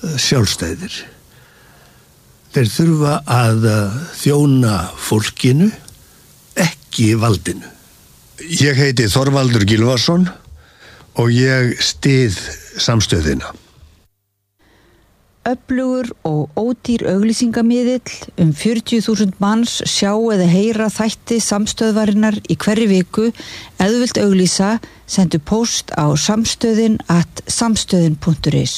sjálfstæðir. Þeir þurfa að þjóna fólkinu, ekki valdinu. Ég heiti Þorvaldur Gylfason og ég styð samstöðina. Öflugur og ódýr auglýsingamiðill 40.000 manns sjá eða heyra þætti samstöðvarinnar í hverri viku. Ef þú vilt auglýsa, sendu póst á samstöðin@samstöðin.is.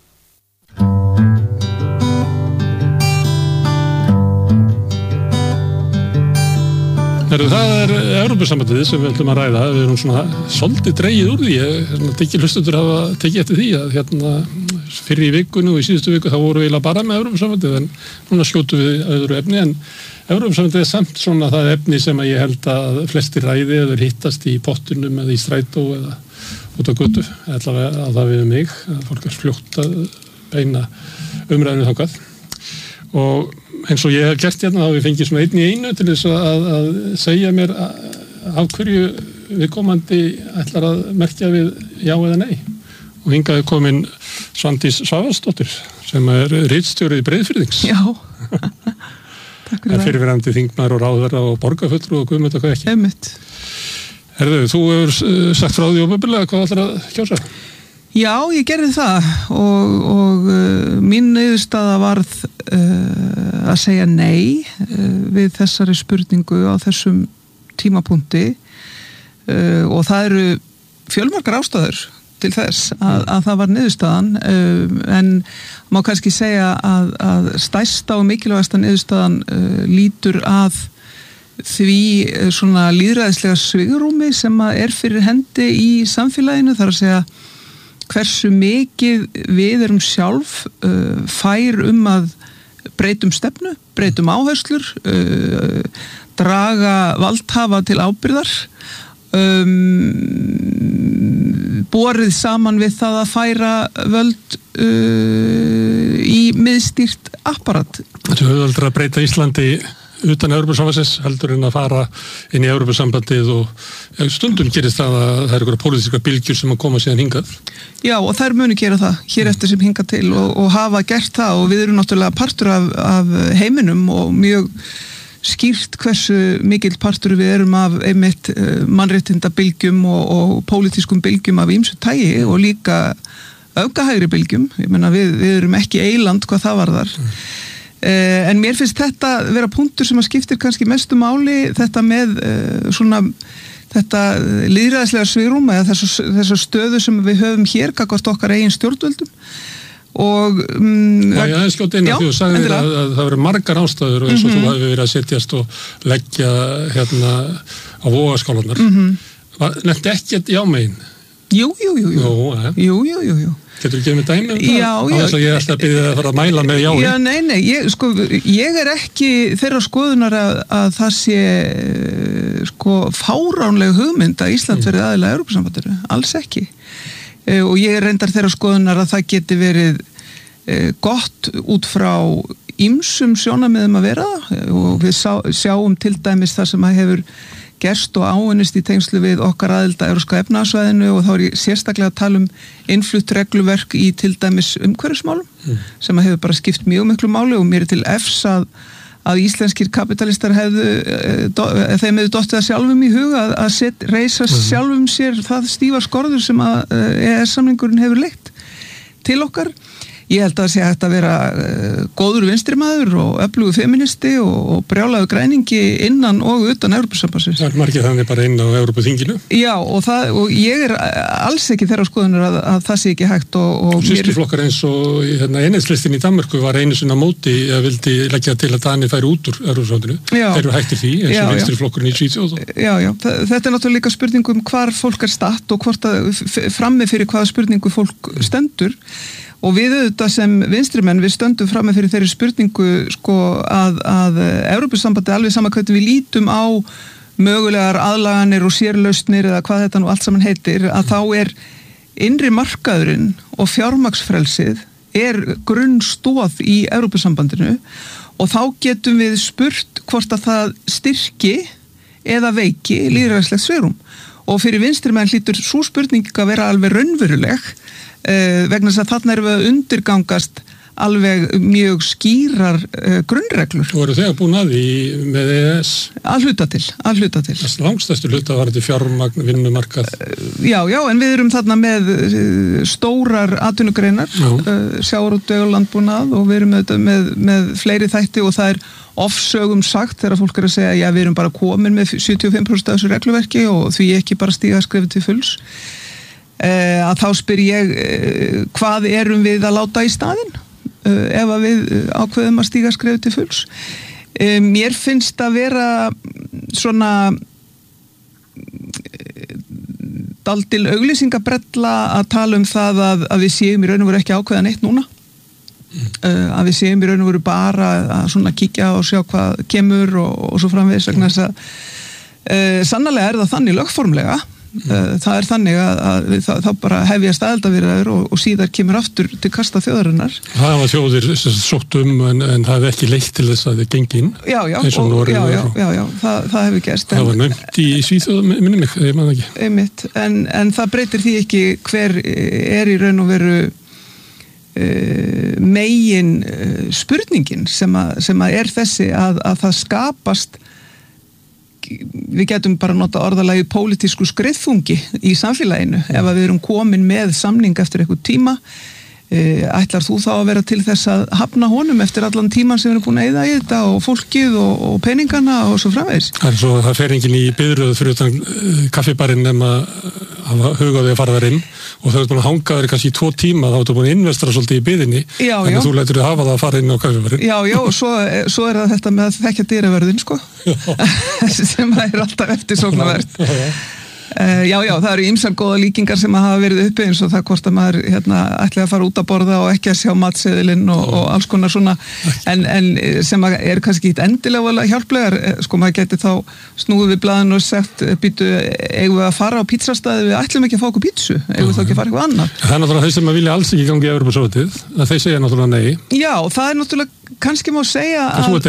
Það Evrópusambandið sem við ætlum að ræða. Við erum svona svolítið dregið úr því. Ekki hlustendur hafa tekið eftir því að fyrir í vikunni og í síðustu viku þá voru við eiginlega bara með Evrópusambandið, en núna skjótum við öðru efni. En Evrópusambandið samt svona það efni sem ég held að flestir ræði eða hittast í pottunum eða í strætó eða út á götu. Allavega að það við mig, að fólk fljótt að beina umræðinu þangað. Og eins og ég hef gert þá hef ég fengið svona einn í einu til þess að segja mér af hverju viðkomandi ætlar að merkja við já eða nei. Og hingað komin Svandís Svavarsdóttir sem ritstjóri Breiðfirðings. Já, takk fyrir það. Fyrirverandi þingmaður og ráðherra og borgarfulltrúi og guð veit hvað ekki. Einmitt. Herðu, þú hefur sagt frá því opinberlega hvað ætlar að kjósa? Já, ég gerði það og mín niðurstaða varð að segja nei við þessari spurningu á þessum tímapunkti og það eru fjölmargar ástæður til þess að það var niðurstaðan en má kannski segja að stærsta og mikilvægasta niðurstaðan lítur að því svona lýðræðislega svigrúmi sem fyrir hendi í samfélaginu, þar að segja hversu mikið við erum sjálf fær að breytum stefnu, breytum áherslur, draga valdhafa til ábyrgðar, borið saman við það að færa völd í miðstýrt apparat. Þú hefur aldrei að breyta Íslandi utan Evrópusambandsins heldur en að fara inn í Evrópusambandið og stundum gerist það að það eru einhverja pólitískar bylgjur sem að koma síðan hingað. Já, og þær munu gera það hér eftir sem hingað til og hafa gert það og við erum náttúrulega partur af heiminum og mjög skýrt hversu mikill partur við erum af einmitt mannréttindabylgjum og pólitískum bylgjum af ýmsu tagi og líka öfgahægri bylgjum. Ég meina við erum ekki eyland hvað það varðar. En mér finnst þetta vera punktur sem að skiptir kannski mestu máli, þetta með þetta lýðræðislega svigrúm eða þessa stöðu sem við höfum hér gagnvart okkar eigin stjórnvöldum og ég hef skjótt inn að þú sagðir að það verið margar ástæður og eins og þú hefur verið að setjast og leggja á vogaskálanar. Nefndi ekkert jámegin? Jú. Getur þú gefið mig dæmi um það? Já. Á þess að ég ætla að byrja að fara að mæla með jái. Já, nei, ég ekki þeirra skoðunar að það sé fáránleg hugmynd að Ísland verið aðilega að Evrópusambandinu, alls ekki. Og ég reyndar þeirra skoðunar að það geti verið gott út frá ýmsum sjónarmiðum að vera og við sjáum til dæmis það sem að hefur gerst og áunnist í tengslu við okkar aðild að Evrópska efnahagssvæðinu og þá ég sérstaklega að tala innflutt regluverk í til dæmis umhverfismálum sem að hefur bara skipt mjög miklu máli og mér til efs að íslenskir kapitalistar þeim hefðu dottið að sjálfum í hug að reisa sjálfum sér það stífa skorður sem að EES-samningurinn hefur leitt til okkar. Ég held að það sé hægt að vera góður vinstrimaður og öflugur feministi og brjálaður græningi innan og utan Evrópusambandsins. Það margir þannig bara inn á Evrópuþinginu. Já, og ég alls ekki þeirra skoðunar að það sé ekki hægt og systurflokkar eins og enheitslistin í Danmörku var einu sinna móti að vildi leggja til að Dani færi út úr Evrópusambandinu. Þeir eru hættir því eins og vinstriflokkurinn í Svíþjóð. Já, þetta náttúrulega líka spurningum hvar fólk statt og hvort að frammi fyrir hvaða spurningu fólk stendur. Og við auðvitað sem vinstrimenn, við stöndum frammi fyrir þeirri spurningu að Evrópusambandi alveg sama hvernig við lítum á mögulegar aðlaganir og sérlausnir eða hvað þetta nú allt saman heitir, að þá innri markaðurinn og fjármagnsfrelsið grunnstóð í Evrópusambandinu og þá getum við spurt hvort að það styrki eða veiki lýðræðislegt svigrúm. Og fyrir vinstrimenn hlýtur sú spurning að vera alveg raunveruleg vegna þess að þarna erum við að undirgangast alveg mjög skýrar grunnreglur. Og eru þegar búin að því með EES? Að hluta til. Langstæstu hluta var þetta fjármagn, vinnumarkað? Já, en við erum þarna með stórar atvinnugreinar, sjávarútveg og landbúnað og við erum með fleiri þætti og það ofsögum sagt þegar fólk að segja, já, við erum bara komin með 75% af þessu regluverki og því ekki bara stíga skrefið til fulls. Að þá spyr ég hvað erum við að láta í staðinn ef að við ákveðum að stíga skrefið til fulls. Mér finnst að vera svona daldil auglýsingabrella að tala það að við séum í raun og veru ekki ákveða neitt núna, að við séum í raun og veru bara að svona kíkja og sjá hvað kemur og svo framvegis vegna þess að sannarlega það þannig lögformlega. Það þannig að þá bara hefjast aðildarviðræður og síðar kemur aftur til kasta þjóðarinnar. Það var þjóðir sótt en það hefði ekki leitt til þess að þið gengi inn. Já, það hefur gerst. Það var nefnt í Svíþjóð, minni mig, ég man ekki. Einmitt, en það breytir því ekki hver í raun og veru megin spurningin sem að þessi að það skapast. Við getum bara nota orðalagi pólitísku skriðþungi í samfélaginu ef að við erum komin með samning eftir eitthvað tíma. Ætlar þú þá að vera til þess að hafna honum eftir allan tíman sem við erum búin að eyða í þetta og fólkið og peningana og svo framvegis? Það fer enginn í biðröð fyrir utan kaffibarinn nema að huga því að fara þar inn og það er búin að hanga þér kannski í 2 tíma þá ertu búin að investera svolítið í biðinni en þú lætur þið hafa það að fara inn á kaffibarinn. Já, og svo það þetta með að þekkja dyravörðin sem alltaf eftirsóknarvert. Já, það eru ýmsar góða líkingar sem hafa verið uppi eins og það hvort að maður ætli að fara út að borða og ekki að sjá matseðilinn og alls konar svona en sem kannski ekki endilega hjálplegar, maður geti þá snúið við blaðinu og sagt býtu, eigum við að fara á pizzastæði við ætlum ekki að fá okkur pizzu, eigum við þá ekki að fara eitthvað annað. Það náttúrulega þeir sem vilja alls ekki gangi í Evrópusráðið, að þeir segja náttúrulega nei. Já, það náttúrulega kannski má segja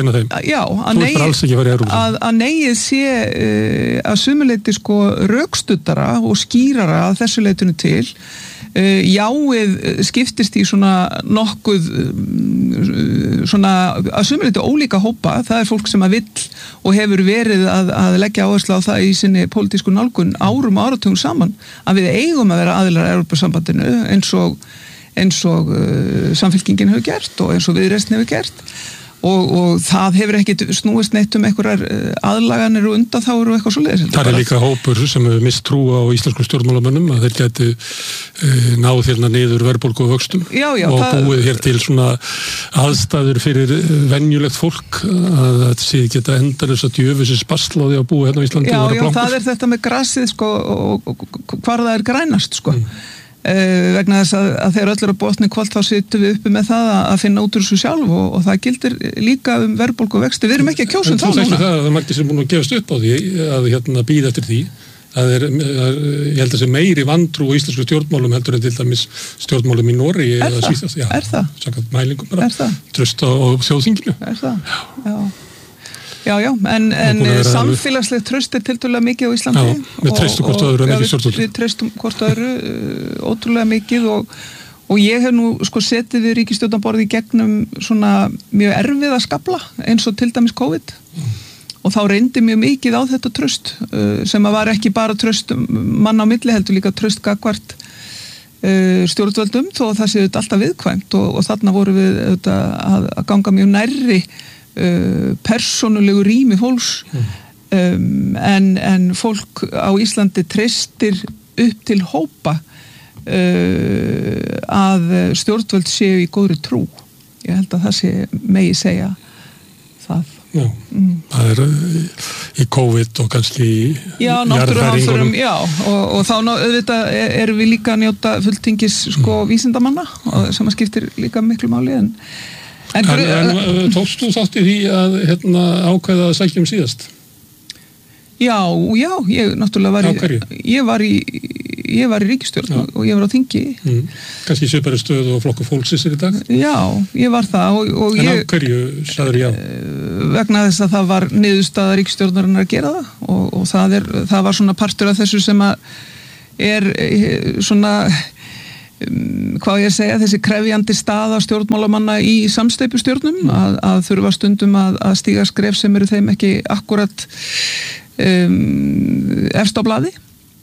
að neyið sé að sumuleyti rökstuddara og skýrara að þessu leitinu til. Jáið skiptist í svona nokkuð svona að sumuleyti ólíka hópa. Það er fólk sem að vill og hefur verið að leggja áherslu á það í sinni pólitísku nálgun árum og áratugum saman að við eigum að vera aðilar að Evrópusambandinu eins og Samfylkingin hefur gert og eins og Viðreisn hefur gert og það hefur ekkit snúist neitt einhverjar aðlaganir og undanþágur og eitthvað svoleiðis. Það er líka hópur sem hefur misst trú á íslenskum stjórnmálamönnum að þeir gætu náð hérna niður verðbólgu og vöxtum og búið hér til svona aðstæður fyrir venjulegt fólk að þetta sé geta endalaust að djöfisins basla á því að búa hérna á Íslandi og vera blankur. Það er þetta með grasið og hvar það er grænast vegna þess að þegar öll eru að botni kvöld þá sittum við uppi með það að finna út úr þessu sjálf og það gildir líka verðbólgu og vexti. Við erum ekki að kjósa þá núna. Það er margir sem búin að gefast upp á því að bíða eftir því. Ég held að sé meiri vantrú á íslensku stjórnmálum heldur en til dæmis stjórnmálum í Noregi eða Svíþjóð. Er það? Samkvæmt mælingum bara. Traust á þjóðþinginu. Er það? Já, en samfélagslegt traust er tiltölulega mikið á Íslandi. Já, við treystum hvort öðru en ekki stjórnvöldum. Við treystum hvort öðru ótrúlega mikið og ég hef nú setið við ríkisstjórnarborðið í gegnum svona mjög erfiða skafla eins og til dæmis COVID og þá reyndi mjög mikið á þetta traust sem að var ekki bara traust mann á milli heldur líka traust gagvart stjórnvöldum þó það séu alltaf viðkvæmt og þarna voru við að ganga mjög nærri persónulegu rými fólks en fólk á Íslandi treystir upp til hópa að stjórnvöld séu í góðri trú. Ég held að það sé megi segja það. Já, það er í COVID og kannski í jarðhræringunum. Já, og þá auðvitað erum við líka að njóta fulltingis vísindamanna sem að skiptir líka miklu máli en tókst þú þátt í því að ákveða að sækja síðast? Já, ég náttúrulega var í ríkisstjórn og ég var á þingi. Kannski svipari stöð og flokkur fólksins í dag? Já, ég var það. En á hverju sagður já? Vegna þess að það var niðurstaða ríkisstjórnarinnar að gera það og það var svona partur af þessu sem að er svona hvað ég segja, þessi krefjandi staða stjórnmálamanna í samsteypustjórnum að þurfa stundum að stíga skref sem eru þeim ekki akkurat efst á blaði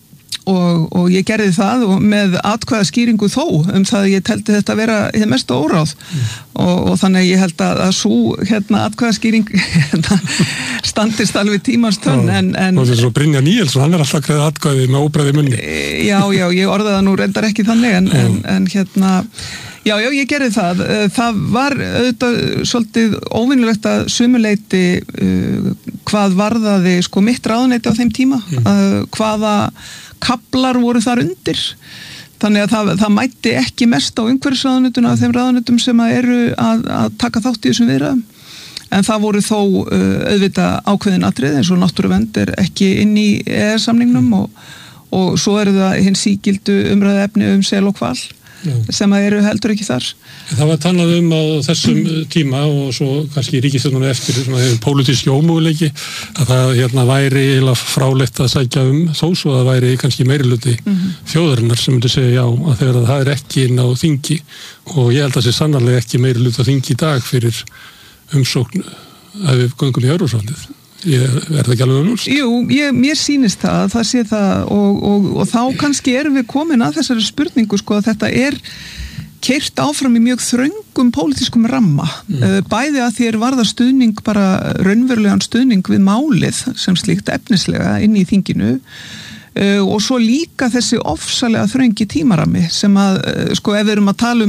og ég gerði það og með atkvæðaskýringu þó það ég teldi þetta vera hið mestu óráð og þannig ég held að svo atkvæðaskýring standist alveg tímans tönn en og þess að Brynjar Níelsson, hann alltaf greiði atkvæði með óbræði munni. Já, ég orðaði það nú reyndar ekki þannig en Já, ég gerði það. Það var auðvitað svolítið óvinnulegt að sumuleyti hvað varðaði mitt ráðuneyti á þeim tíma, hvaða kaflar voru þar undir. Þannig að það mætti ekki mest á umhverfisráðuneytuna af þeim ráðuneytum sem eru að taka þátt í þessum viðræðum. En það voru þó auðvitað ákveðin atriði eins og náttúruvernd ekki inn í EES-samningnum og svo eru það hins sígildu umræðuefni sel og hval. Sem eru heldur ekki þar. Það var talað á þessum tíma og svo kannski ríkisstjórnunum eftir pólitíski ómöguleiki að það væri frálegt að sækja þó svo að það væri kannski meirihluti þjóðarinnar sem myndi segja já að þegar það ekki inn á þingi og ég held að sé sannarlega ekki meirihluti á þingi í dag fyrir umsókn að við göngum í Evrópusambandið. Er það ekki alveg lúst? Jú, mér sýnist það sé það og þá kannski erum við komin að þessari spurningu að þetta keyrt áfram í mjög þröngum pólitískum ramma bæði að því varða stuðning bara raunverulegan stuðning við málið sem slíkt efnislega inn í þinginu og svo líka þessi ofsalega þröngi tímarami sem að ef við erum að tala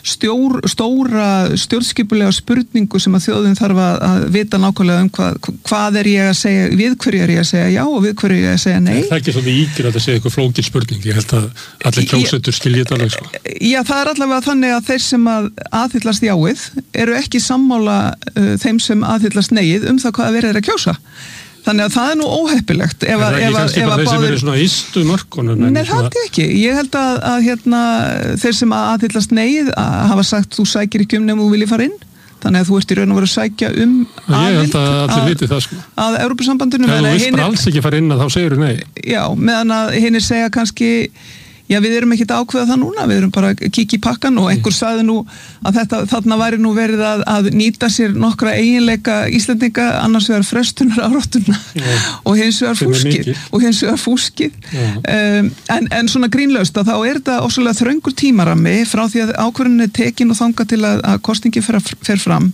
stóra stjórnskipulega spurningu sem að þjóðin þarf að vita nákvæmlega hvað ég að segja, við hverju ég að segja já og við hverju ég að segja nei. Það ekki svolítið ígjur að það segja eitthvað flókin spurning, ég held að allir kjósendur skilji þetta alveg Já, það allavega þannig að þeir sem aðhyllast jáið eru ekki sammála þeim sem aðhyllast neið það hvað verið að kjósa. Þannig að það nú óheppilegt ef það ekki kannski bara þeir sem eru svona ystu mörkunum Nei, það er ekki. Ég held að þeir sem aðhyllast neið hafa sagt þú sækir ekki nema þú viljið fara inn þannig að þú ert í raun og veru að sækja aðild að Evrópusambandinu Ef þú vilt bara alls ekki fara inn þá segir þú nei Já, meðan að hinir segja kannski Já, við erum ekki að ákveða það núna, við erum bara að kíkja í pakkan og einhver sagði nú að þarna væri nú verið að nýta sér nokkra eiginleika Íslendinga annars vegar frestunar áráttuna og hins vegar fúskið. En svona grínlaust að þá þetta ósvöldlega þröngur tímarami frá því að ákvörðun tekin og þangað til að kosningi fer fram.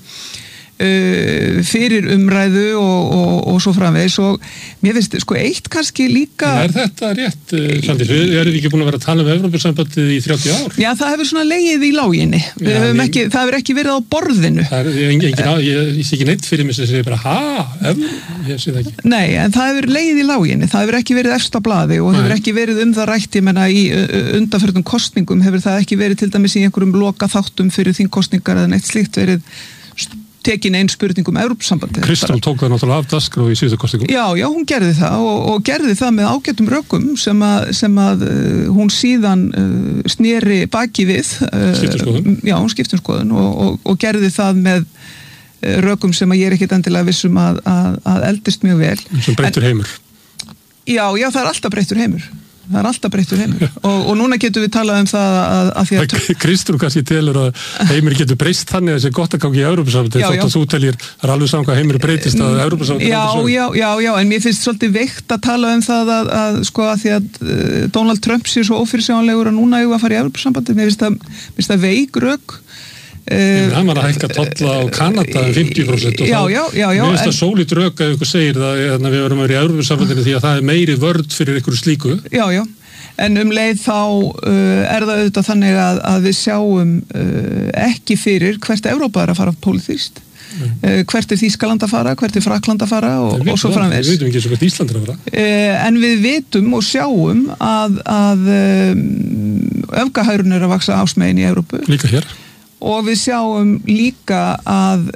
Fyrir umræðu og svo framvegis og mér finnst eitt kannski líka Er þetta rétt, Sandís? Við erum ekki búin að vera að tala Evrópusambandið í 30 ár Já, það hefur svona legið í láginni það hefur ekki verið á borðinu Ég sé ekki neitt fyrir mig sem segir bara ég sé það ekki Nei, en það hefur legið í láginni það hefur ekki verið efst á blaði og hefur ekki verið það rætt ég menna í undanförnum kosningum hefur það ekki verið til dæmis í einhverjum loka þáttum fyrir þingkosningar eða neitt slíkt verið tekin einn spurning Evrópusambandið. Kristján tók það náttúrulega af dagskrá í síðustu kosningum. Já, hún gerði það og gerði það með ágætum rökum sem að hún síðan sneri baki við. Skiptum skoðun. Já, hún skiptum skoðun og gerði það með rökum sem að ég ekkert endilega vissum að eldist mjög vel. Sem breyttur heimur. Já, það er alltaf breyttur heimur. Það er alltaf breyttur heimur og núna getum við talað það að því að Kristur kannski telur að heimur getur breyst þannig að þessi gott að gangi í Evrópusambandið þótt að þú teljir, það er alveg saman hvað heimur breytist að Evrópusambandið Já, en mér finnst svolítið veikt að tala það að því að Donald Trump sé svo ófyrirsjáanlegur að núna eigum að fara í Evrópusambandið mér finnst það veik rök Hann var að hækka tolla á Kanada 50% og mér finnst það sólít rök að ykkur segir að við verum að vera í Evrópusambandinu því að það er meiri vörd fyrir ykkur slíku Já, en leið þá er það auðvitað þannig að við sjáum ekki fyrir hvert Evrópa er að fara pólitískt hvert er Þýskaland að fara, hvert er Frakkland að fara og svo framvegis Við vitum ekki svo hvert Ísland er að fara En við vitum og sjáum að öfgahærun er að vaksa ásmegin í Evrópu Líka hér Og við sjáum líka að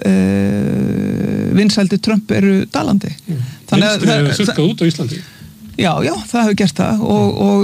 vinsældi Trump eru dalandi. Vinstri hefur sökkað út á Íslandi. Já, það hefur gert það og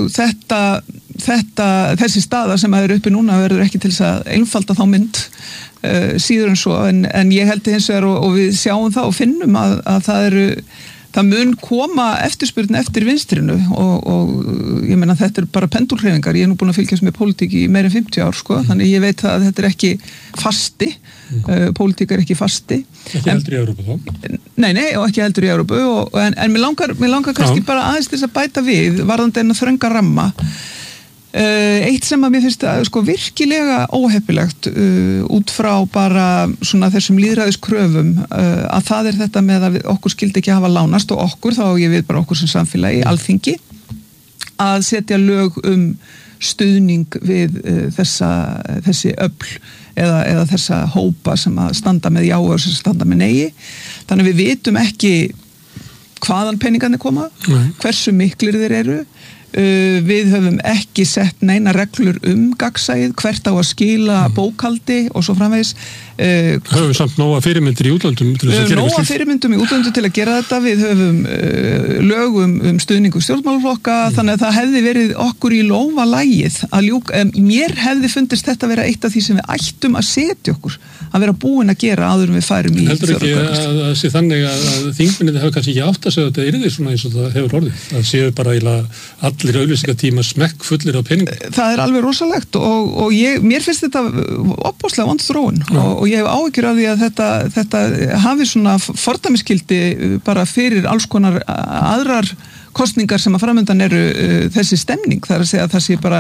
þessi staða sem er uppi núna verður ekki til þess að einfalda þá mynd síður en svo en ég held hins vegar og við sjáum það og finnum að það það mun koma eftirspurn eftir vinstrinu og ég meina þetta bara pendulhreyfingar, ég nú búin að fylgjast með pólitík í meira en 50 ár sko, þannig ég veit að þetta ekki fasti, pólitík ekki fasti. Ekki heldur í Evrópu þá? Nei, og ekki heldur í Evrópu en mér langar kannski bara aðeins til þess að bæta við, varðandi en að þrönga ramma. Eitt sem að mér finnst sko virkilega óheppilegt út frá bara svona þessum lýðræðiskröfum að það þetta með að okkur skildi ekki hafa lánast og okkur, þá ég við bara okkur sem samfélagi, Alþingi, að setja lög stuðning við þessi öfl eða þessa hópa sem að standa með já og sem standa með nei. Þannig við vitum ekki hvaðan peningarnir koma, hversu miklir þeir eru. Við höfum ekki sett neina reglur gagnsæið, hvert á að skila bókhaldi og svo framvegis. Höfum við samt nóga fyrirmyndir í útlöndum til þess að gera nóga fyrirmyndum í útlöndum til að gera þetta. Við höfum lög stuðningu stjórnmálaflokka, þannig að það hefði verið okkur í lófa lagið að ljúka. Mér hefði fundist þetta vera eitt af því sem við ættum að setja okkur að vera búin að gera áður en við færum í heldur ekki að sé þannig að þingmennið hefur kannski ekki átt að segja að þetta yrði svona eins og það hefur orðið. Það séu bara allir auglýsingatíma smekk fullir á peninga. Það alveg rosalegt og mér finnst þetta opbóðslega vond þróun og ég hef áhyggjur af því að þetta hafi svona fordæmisgildi bara fyrir alls konar aðrar kosningar sem að framöndan eru þessi stemning. Það að segja að það sé bara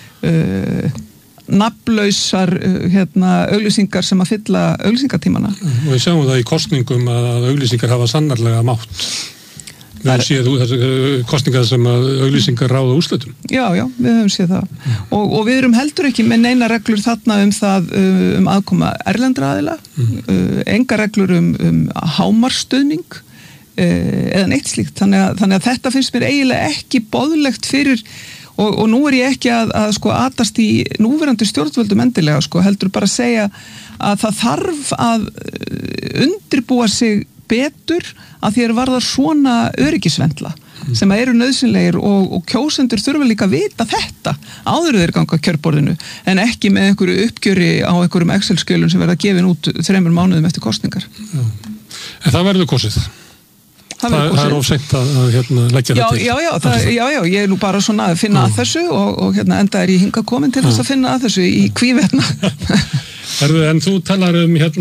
nafnlausar auglýsingar sem að fylla auglýsingatímana. Og við sjáum það í kosningum að auglýsingar hafa sannarlega mátt. Við höfum séð þessu kosningar sem að auglýsingar ráða úrslitum. Já, við höfum séð það. Og við erum heldur ekki með neina reglur þarna það aðkoma erlendra aðila, enga reglur hámarstuðning eða neitt slíkt. Þannig að þetta finnst mér eiginlega ekki boðlegt fyrir. Og nú ég ekki að sko atast í núverandi stjórnvöldum endilega sko, heldur bara að segja að það þarf að undirbúa sig betur að því varðar svona öryggisvendla sem eru nauðsynlegir og kjósendur þurfa líka að vita þetta áður þeir ganga kjörborðinu en ekki með einhverju uppgjöri á einhverjum Excel-skjölum sem verða gefin út 3 mánuðum eftir kostningar. En það verður kosið. Það er ofseint að leggja þetta til. Já, ég nú bara svona að finna að þessu og enda ég hingað komin til þess að finna að þessu í hvívetna. En þú talar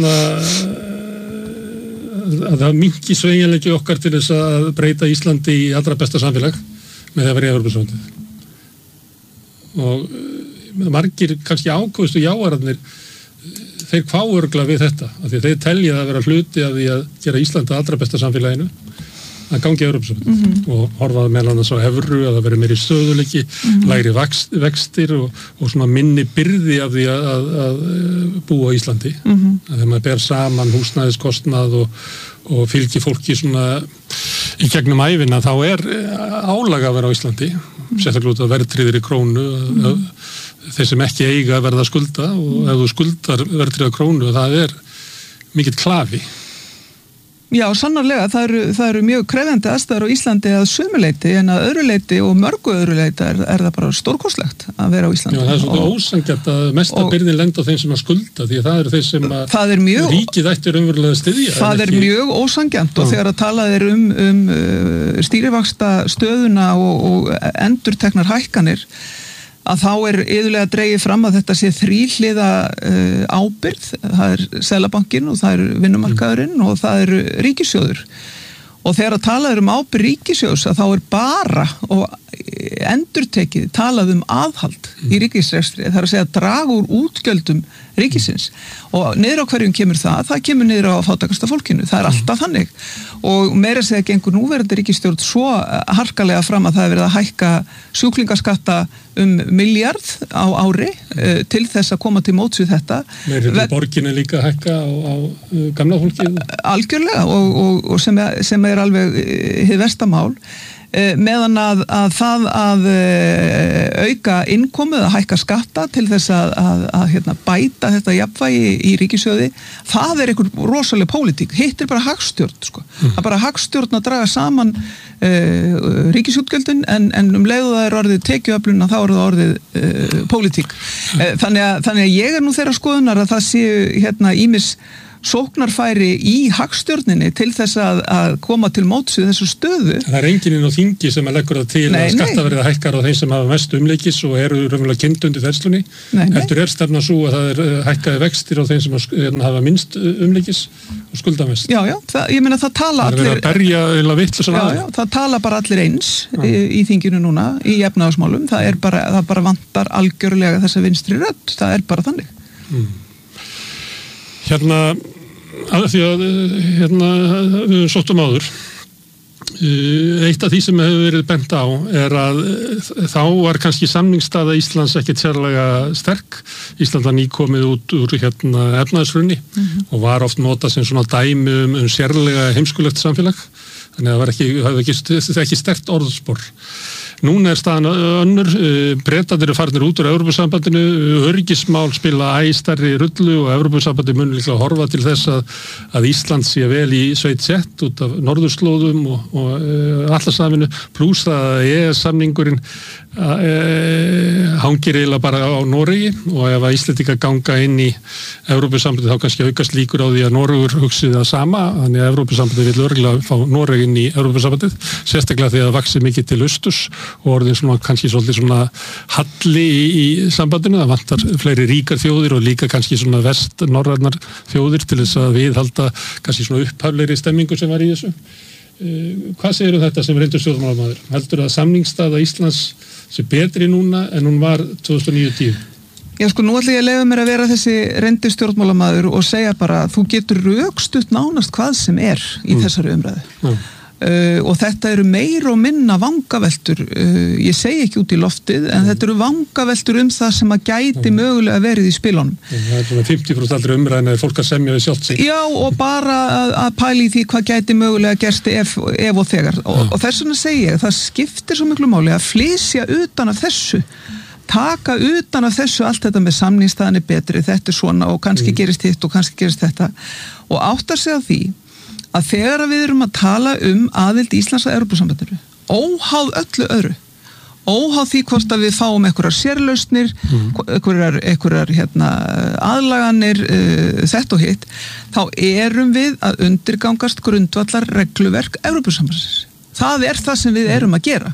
að það minnki sveigjanleiki okkar til þess að breyta Íslandi í allra besta samfélag með því að vera í Evrópusambandið. Og margir kannski ákvöðustu jáararnir þeir kváörgla við þetta af því að þeir telja að vera hluti af því að gera Íslandi allra besta samfélaginu að gangi í Evrópusambandið og horfaði meðal annars á evru að það veri meiri stöðuleiki, lægri vextir og svona minni byrði af því að búa í Íslandi. Að þegar maður ber saman húsnæðiskostnað og fylgi fólki svona í gegnum ævina þá álag að vera á Íslandi, sérstaklega út af verðtryggðri krónu þeir sem ekki eiga að verða að skulda og ef þú skuldar verðtryggða krónu það mikill klafi. Já, sannarlega, það eru mjög krefjandi aðstæður á Íslandi að sumuleyti en að öðru leyti og mörgu öðru leyti það bara stórkostlegt að vera á Íslandi. Já, það svolítið ósanngjarnt að mesta byrðin lenda á þeim sem að skulda því að það eru þeir sem að ríkið ætti raunverulega styðja. Það mjög ósanngjarnt og þegar að talað stýrivaxta stöðuna og endurteknar hækkanir að þá iðulega dregið fram að þetta sé þríhliða ábyrgð, það Seðlabankinn og það vinnumarkaðurinn og það ríkissjóður. Og þegar að talað ábyrgð ríkissjóðs að þá bara og endurtekið talað aðhald í ríkisrekstri, það að segja draga úr útgjöldum ríkisins og niður á hverjum kemur það kemur niður á fátækasta fólkinu, það alltaf þannig og meira segja gengur núverandi ríkisstjórn svo harkalega fram að það verið að hækka sjúklingaskatta milljarð á ári til þess að koma til móts við þetta. Meira borginni líka hækka á gamla fólkið? Algjörlega og sem alveg hið versta mál meðan að það að auka innkomu að hækka skatta til þess að bæta þetta jafnvægi í ríkissjóði, það einhver rosaleg pólitík, hitt bara hagstjórn sko. Það bara hagstjórn að draga saman ríkisútgjöldin en leiðu það orðið tekjuöflun þá það orðið pólitík. Þannig að ég nú þeirra skoðunar að það séu ýmis sóknarfæri í hagstjórninni til þess að koma til móts við þessu stöðu. Það enginn inn á þingi sem að leggur það til að skattaverðið hækkar á þeim sem hafa mest umleikis og eru raunverulega kynnt undir þærslunni. Heldur stefna svo að það hækkaði vextir á þeim sem hafa minnst umleikis og skulda mest. Já, ég meina það tala allir... Það er að berja eða vitlausan aðeins. Já, það tala bara allir eins í þinginu núna, í efnahagsmálum. Það bara vantar algjörlega þessa vinstri rödd. Það er bara þannig. Því að við sóttum áður. Eitt af því sem hefur verið bent á er að þá var kannski samningsstaða Íslands ekkert sérlega sterk. Ísland var nýkomið út úr efnahagshruni og var oft notað sem svona dæmi sérlega heimskulegt samfélag. Þannig að það var ekki sterkt orðspor. Núna er staðan önnur, Bretarnir eru farnir út úr Evrópusambandinu, öryggismál spila stærri rullu og Evrópusambandi mun líklega horfa til þess að Ísland sé vel í sveit sett út af norðurslóðum og allarsafinu, pluss að EES-samningurinn hangir eiginlega bara á Noregi og ef að Íslendingar ganga inn í Evrópusambandið þá kannski aukast líkur á því að Noregur hugsið það sama, þannig að Evrópusambandið vil örgulega fá Noreg inn í Evrópusambandið, sérstaklega því að það vaxið mikið til austurs og orðin svona kannski svolítið svona halli í sambandinu, það vantar fleiri ríkar þjóðir og líka kannski svona vestnorrænar þjóðir til þess að viðhalda kannski svona upphaflegri stemmingu sem var í þessu. Hvað segir þetta sem reyndur stjórnmálamaður? Heldur að samningsstaða Íslands sé betri núna en hún var 2009-10? Já, nú ætla ég að leyfa mér að vera þessi reyndur stjórnmálamaður og segja bara að þú getur rökstutt nánast hvað sem er í þessari umræðu. Og þetta eru meir og minna vangaveltur, ég segi ekki út í loftið, en þetta eru vangaveltur það sem að gæti mögulega verið í spilunum. Það er svona 50% aldrei umræðin að fólk að semja við sjálft sig. Já, og bara að pæla í því hvað gæti mögulega gerst ef og þegar. Og þess vegna segi ég, það skiptir svo miklu máli að flysja utan af þessu, taka utan af þessu allt þetta með samningsstaðan betri, þetta svona og kannski gerist hitt og kannski gerist þetta og áttar sig á því að þegar við erum að tala aðild Íslands að Evrópusambandinu, óháð öllu öðru, óháð því hvort að við fáum einhverjar sérlausnir, einhverjar aðlaganir, þetta og hitt, þá erum við að undirgangast grundvallar regluverk Evrópusambandsins. Það er það sem við erum að gera.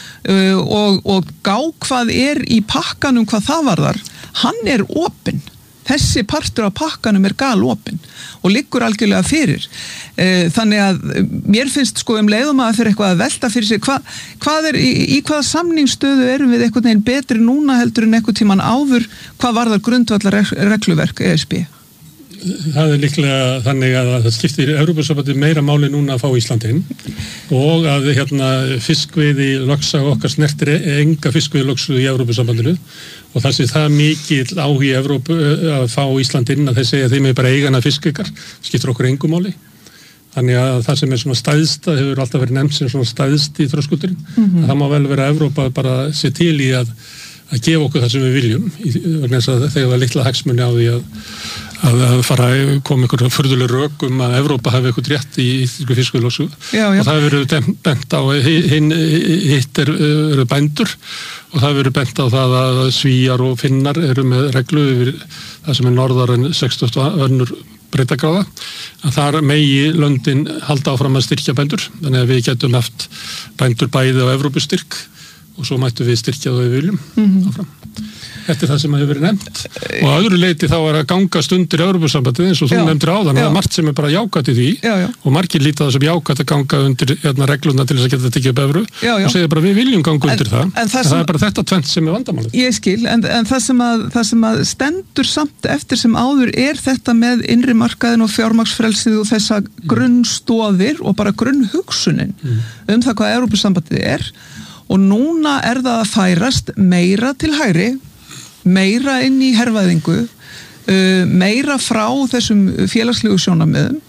Og gá hvað er í pakkanum hvað það varðar, hann er opinn. Þessi partur af pakkanum er galopinn og liggur algjörlega fyrir. Þannig að mér finnst leiðum að fyrir eitthvað að velta fyrir sig hvað í hvaða samningsstöðu erum við einhvern veginn betri núna heldur en einhvern tíman áður hvað varðar grundvallar regluverk ESB. Það er líklega þannig að það skiptir Evrópusambandi meira máli núna að fá Íslandinn og að fiskveiði lögsa okkar snertir enga fiskveiði lögsu í Evrópusambandinu og það sé það mikill áhugi Evrópu að fá Íslandinn að þeir segja að þeim er bara eigana fiskikar, skiptir okkur engu máli. Þannig að það sem er svona stæðst, það hefur alltaf verið nefnt sem svona stæðst í þröskuldurinn, að það má vel vera að Evrópa bara sé til í að gefa okkur það sem við viljum vegna þess að þegar það litla hagsmuni á því að fara að koma einhverjum furðuleg rök að Evrópa hafi eitthvað rétt í fiskveiðilögsu og það hefur verið bent á hitt eru bændur og það hefur verið bent á það að Svíar og Finnar eru með reglu yfir það sem er norðar en 60 önnur breiddargráða að þar megi löndin halda áfram að styrkja bændur þannig að við getum haft bændur bæði á Evrópustyrk og svo mættum við styrkja það við viljum áfram. Þetta er það sem hefur verið nefnt og að öðru leiti þá er að ganga stundir Evrópusambandið eins og þú nefndir áðan það er margt sem er bara jákvætt í því og margir líta það sem jákvætt að ganga undir regluna til þess að geta tekið upp evru og segja bara við viljum ganga undir það en það er bara þetta tvennt sem er vandamálið. Ég skil, en það sem að stendur samt eftir sem áður er þetta með innri markaðin og fjármagnsfrelsið og þessa grunnstoðir og bara grunnhugsunin það hvað Evrópusambandið er og núna er það að færast meira til hægri meira inn í hervæðingu, meira frá þessum félagslegu sjónarmiðum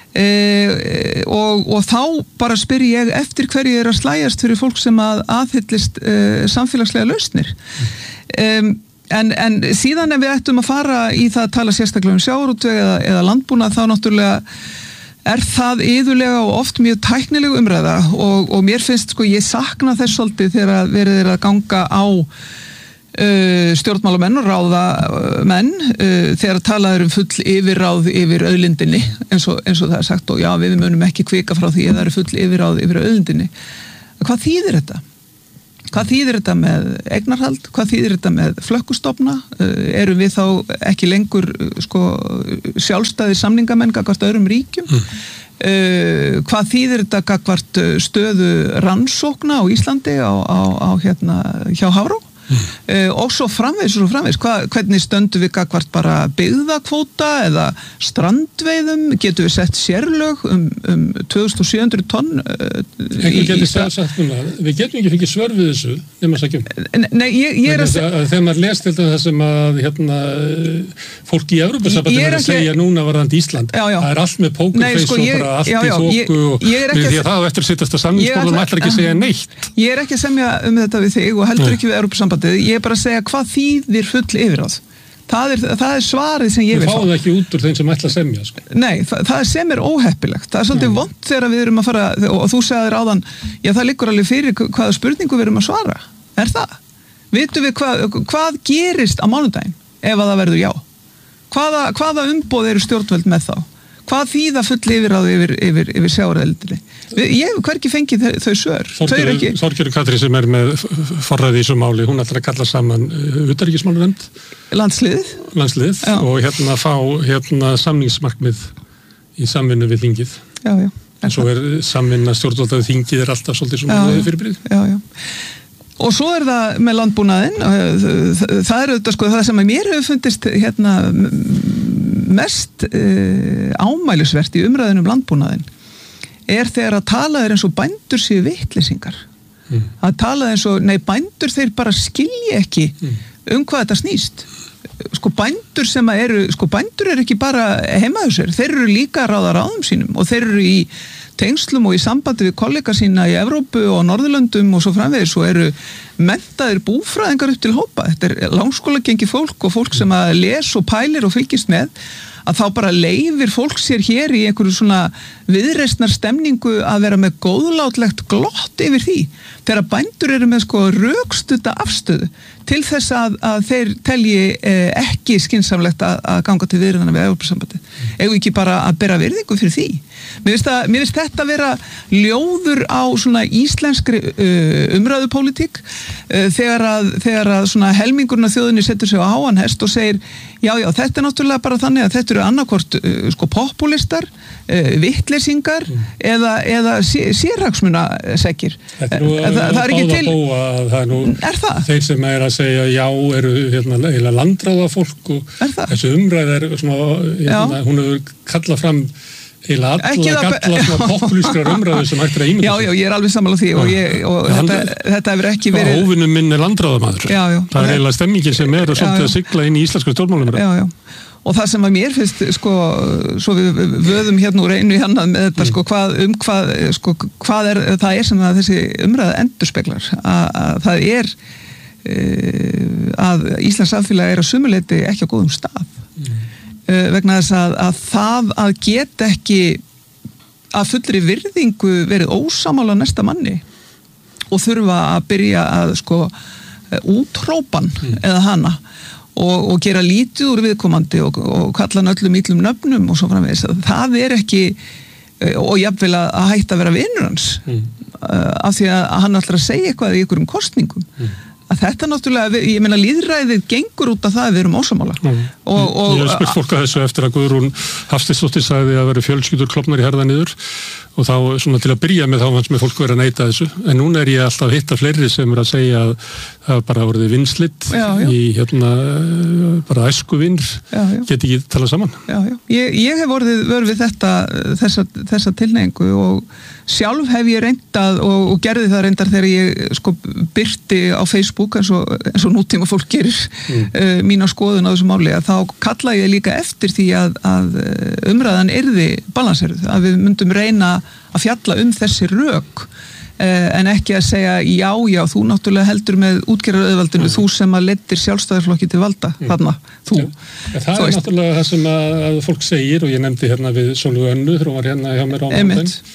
og þá bara spyr ég eftir hverju er að slægjast fyrir fólk sem aðhyllist samfélagslega lausnir. En síðan ef við ættum að fara í það að tala sérstaklega sjávarútveg eða landbúnað þá náttúrulega er það iðulega og oft mjög tæknileg umræða og mér finnst ég sakna þess svolítið þegar verið að ganga á stjórnmálamenn og ráðamenn þegar talað full yfirráð yfir auðlindinni eins og það sagt og já við munum ekki hvika frá því að það full yfirráð yfir auðlindinni. Hvað þýðir þetta? Hvað þýðir þetta með eignarhald? Hvað þýðir þetta með flökkustofna? Erum við þá ekki lengur sjálfstæðir samningamenn gagnvart öðrum ríkjum? Hvað þýðir þetta gagnvart stöðu rannsókna á Íslandi hjá Hafró? Og svo framvegis hvernig stöndum við gagnvart bara byggðakvóta eða strandveiðum, getum við sett sérlög 2700 tonn við getum ekki fengið svör við þessu nema sækjum þegar maður lest til það sem að fólk í Evrópusambandinu er að segja núna varðandi Ísland það er allt með pókerfeis og bara allt í þóku og því að það á eftir að sittast að samningsborðum ætlar ekki að segja neitt ég er ekki að semja þetta við þig og heldur ekki við Evrópusambandið ég er bara að segja hvað þýðir full yfirráð. Það er svarið sem ég vil fá. Við fáum það ekki út úr þeim sem ætla að semja, sko. Nei, það sem óheppilegt. Það er svolítið vont þegar við erum að fara, og þú segir áðan, já það liggur alveg fyrir hvaða spurningu við erum að svara. Er það? Vitum við hvað gerist á mánudaginn ef að það verður já? Hvaða umboð eru stjórnvöld með þá? Hvað þýða full yfirráð yfir sjávarauðlindinni? Ég hef hvergi fengið þau svör. Þorgerður Katrín sem er með forræði í þessu máli, hún ætlar að kalla saman utanríkismálanefnd. Landsliðið og fá samningsmarkmið í samvinnu við þingið. Já. En svo samvinna stjórnvalda við þingið alltaf svolítið svona fyrirbrigði. Já. Og svo það með landbúnaðinn, það þetta það sem að mér hefur fundist mest ámælisvert í umræðinu landbúnaðinn þegar að tala eins og bændur séu vitleysingar. Að tala eins og, bændur þeir bara skilja ekki hvað þetta snýst. Bændur sem bændur ekki bara heimaðusir, þeir eru líka að ráða ráðum sínum og þeir eru í tengslum og í sambandi við kollega sína í Evrópu og Norðurlöndum og svo framvegis og eru menntaðir búfræðingar upp til hópa. Þetta langskóla gengi fólk og fólk sem að les og pælir og fylgist með að þá bara leifir fólk sér hér í einhverju svona viðreisnar stemningu að vera með góðlátlegt glott yfir því. Þegar bændur eru með rökstudda afstöðu til þess að þeir telji ekki skynsamlegt að ganga til viðræðna við Evrópusambandið. Eigum ekki bara að bera virðingu fyrir því. Mér finnst þetta vera ljóður á svona íslenskri umræðupólitík þegar að svona helmingurinn af þjóðinni setur sig á háan hest og segir já, þetta náttúrulega bara þannig að þetta eru annarkvort populistar, vitleysingar eða sérhagsmunaseggir. Það er ekki til. Það þeir sem að segja já eru landráða fólk og þessu umræð hún hefur kallað fram alla populískrar umræðu sem hægt að ímynda. Já, ég er alveg sammála því og þetta hefur ekki verið óvinnum minn er landráðamaður. Það er eiginlega stemmingin sem er svolítið að sigla inn í íslensku stjórnmálumræðu. Og það sem að mér finnst svo við vöðum úr einu í annað með þetta hvað það sem að þessi umræða endurspeglar að það að Íslands samfélag að sumuleyti ekki á góðum stað vegna þess að það að geta ekki að fullri virðingu verið ósamála næsta manni og þurfa að byrja að útrópan eða hana og gera lítið úr viðkomandi og kalla hann öllum illum nöfnum og svo framvegis. Það ekki og jafnvel að hætta að vera vinur hans af því að hann ætlar að segja eitthvað í einhverjum kosningum. Að þetta náttúrulega, ég meina lýðræðið gengur út af það að við erum ósamála. Ég hef spurt fólk að þessu eftir að Guðrún Hafsteinsdóttir sagði að vera fjölskyldur klofnar í herða niður og þá svona til að byrja með þá fannst með fólk vera að neita þessu. En núna ég alltaf að hitta fleiri sem að segja að það bara orðið vinslitt í bara æskuvinir, geti ekki talað saman. Ég hef orðið vör við þessa tilhneigingu og sjálf hef ég reyndað og gerði það reyndar þegar ég birti á Facebook eins og nútíma fólk gerir mína skoðun á þessu máli að þá kalla ég líka eftir því að umræðan yrði balanseruð, að við myndum reyna að fjalla þessi rök en ekki að segja já, þú náttúrulega heldur með útgerðarauðvaldinu, þú sem að leiddir sjálfstæðarflokki til valda, þarna, þú. Það náttúrulega það sem að fólk segir og ég nefndi við Sólveigu Önnu þegar hún var hjá mér á mánudag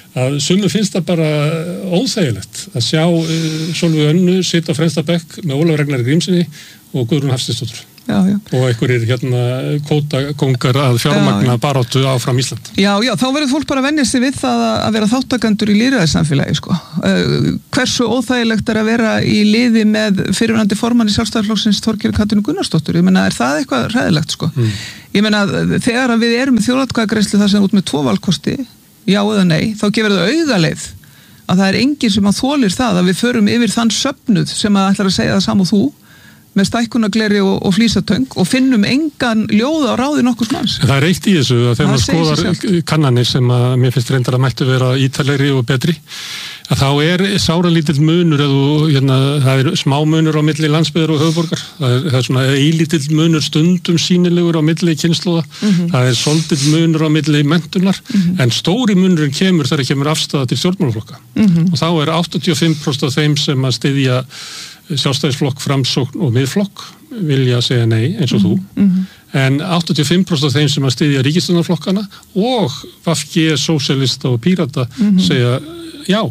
að sumum finnst það bara óþægilegt að sjá Sólveig Önnu sitja á fremsta bekk með Ólafur Ragnar Grímssyni og Guðrún Hafsteinsdóttur. Já. Og einhverjir kvótakóngar að fjármagna baráttu áfram Ísland. Já, þá verður fólk bara að venja sig við það að vera þáttakendur í lýðræðissamfélagi, sko. Hversu óþægilegt að vera í liði með fyrrverandi formanni Sjálfstæðisflokksins Þorgerðar Katrínu Gunnarsdóttur? Ég meina, er það eitthvað hræðilegt, sko? Ég meina, þegar við erum með þjóðatkvæðagreiðslu þar sem út með 2 valkosti, já eða nei, þá gefur það augaleið að það er enginn sem að þolir það að við förum yfir þann söfnuð sem að ætlar að segja það sam og þú með stækkunagleri og flísatöng og finnum engan ljóð á ráði nokkurs manns. Það er eitt í þessu að þegar maður skoðar kannanir sem að mér finnst reyndar að mættu vera ítalegri og betri, að þá er sáralítill munur það er smá munur á milli landsbyggðar og höfuðborgar. Það er svona eilítill munur stundum sýnilegur á milli kynslóða. Það er svolítill munur á milli menntunar, en stóri munurinn kemur þegar kemur afstaða til stjórnmálaflokka. Og þá er 85% af þeim sem að styðja Sjálfstæðisflokk, Framsókn og Miðflokk vilja segja nei eins og þú, en 85% af þeim sem að styðja ríkisstjórnarflokkana og VG, Sósíalista og Pírata segja já.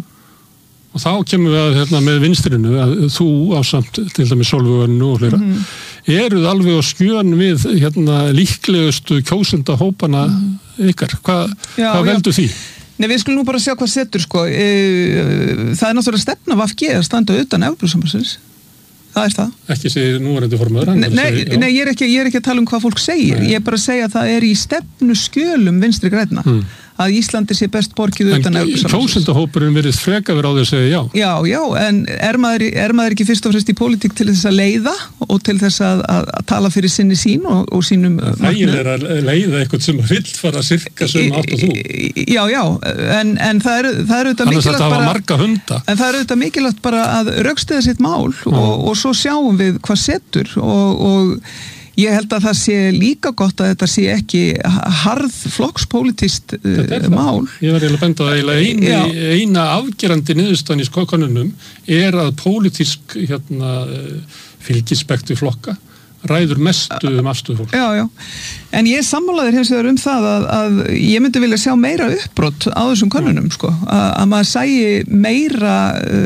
Og þá kemur við að með vinstrinu að þú ásamt til dæmis Sólveig Önnu og fleira eruð alveg á skjön við líklegustu kjósenda hópana ykkar. Hvað veldur því? Nei, við skulum nú bara sjá hvað setur, sko. Það er náttúrulega stefna VG að standa utan Evrópusambandsins. Það er það. Ekki segir núverandi formaður. Nei, ég er ekki að tala um hvað fólk segir. Ég er bara að segja að það er í stefnu skjölum Vinstri grænna. Að Íslandi sé best borgið utan Evrópusambandsins. En kjósendahópurinn virðist freka verið á því að segja já. Já, en er maður ekki fyrst og fremst í pólitík til þess að leiða og til þess að tala fyrir sinni sín og sínum markmiðum? Það er að leiða eitthvað sem vill fara að sirka sem átt og þú. Já, en það er auðvitað mikilvægt bara... Annars þetta hafa marga hunda. En það er auðvitað mikilvægt bara að rökstyðja sitt mál og svo sjáum við hvað setur og ég held að það sé líka gott að þetta sé ekki harð flokkspólitískt mál. Ég var eiginlega benda að eina afgerandi niðurstaðan í könnunum er að pólitísk fylgispekt við flokka ræður mestu afstöðu fólk. Já. En ég sammálaður hins vegar það að ég myndi vilja sjá meira uppbrot á þessum könnunum, sko. Að maður sæi meira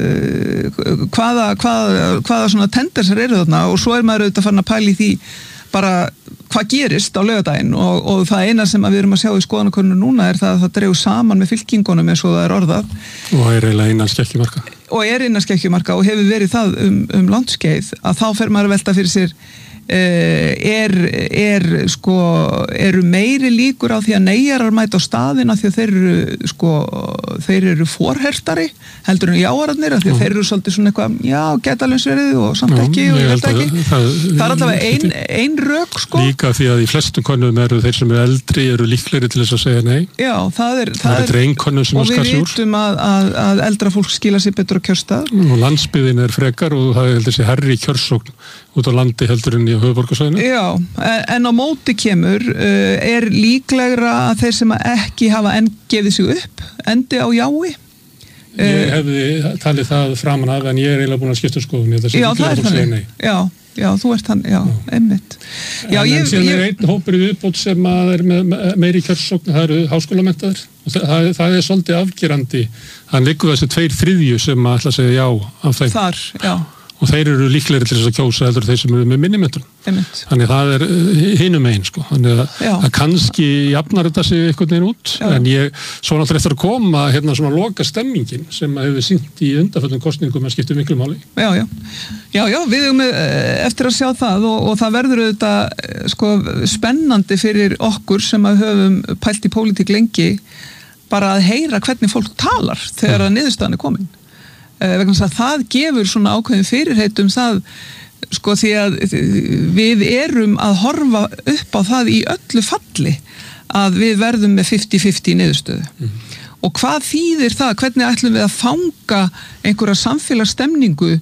hvaða svona tendersar eru þarna og svo er maður auðvitað farin að pæla í því bara hvað gerist á laugardaginn og það eina sem við erum að sjá í skoðanakönnunum núna er það að það dregur saman með fylkingunum eins og það er orðað. Og það er eiginlega innan skekkjumarka. Og er innan skekkjumarka og hefur verið það langt skeið að þá fer maður að velta fyrir sér eru meiri líkur á því að neyjarar mæta á staðina því að þeir eru forhertari heldur en jáararnir því að þeir eru svolítið svona eitthvað geta alveg sverið og samt ekki og ég veit ekki það er allavega ein rök líka því að í flestum könnum eru þeir sem eru eldri eru líklegri til þess að segja nei það er einkönnum sem og við vitum að eldra fólk skila sér betur á kjörstað og landsbyggðin er frekar og það er heldur sér herri kjörsókn út á landi heldur en í höfuðborgarsvæðinu. Já, en á móti kemur er líklegra að þeir sem ekki hafa enn gefið sig upp endi á jái. Ég hefði talið það framan af en ég er eiginlega búin að skipta skoðun. Já, það er þannig. Já, þú ert hann, einmitt. En síðan er einn hópur í viðbót sem er með meiri kjörsókn, það eru háskólamenntaðir og það er svolítið afgerandi. Hann liggur þessi 2/3 sem ætla að segja já af þeim. Þar, já. Og þeir eru líklegri til þess að kjósa heldur þeir sem eru með minni menntun. Þannig það er hinum megin, sko. Þannig að kannski jafnar þetta sig einhvern veginn út. En svo náttúrulega eftir að koma svona loka stemmingin sem hefur sýnt í undanförnum kosningum að skipta miklu máli. Já, við höfum eftir að sjá það og það verður auðvitað spennandi fyrir okkur sem að höfum pælt í pólitík lengi bara að heyra hvernig fólk talar þegar að niðurstaðan er komin. Vegna þess að það gefur svona ákveðin fyrirheit það því að við erum að horfa upp á það í öllu falli að við verðum með 50-50 niðurstöðu og hvað þýðir það, hvernig ætlum við að fanga einhverja samfélagsstemningu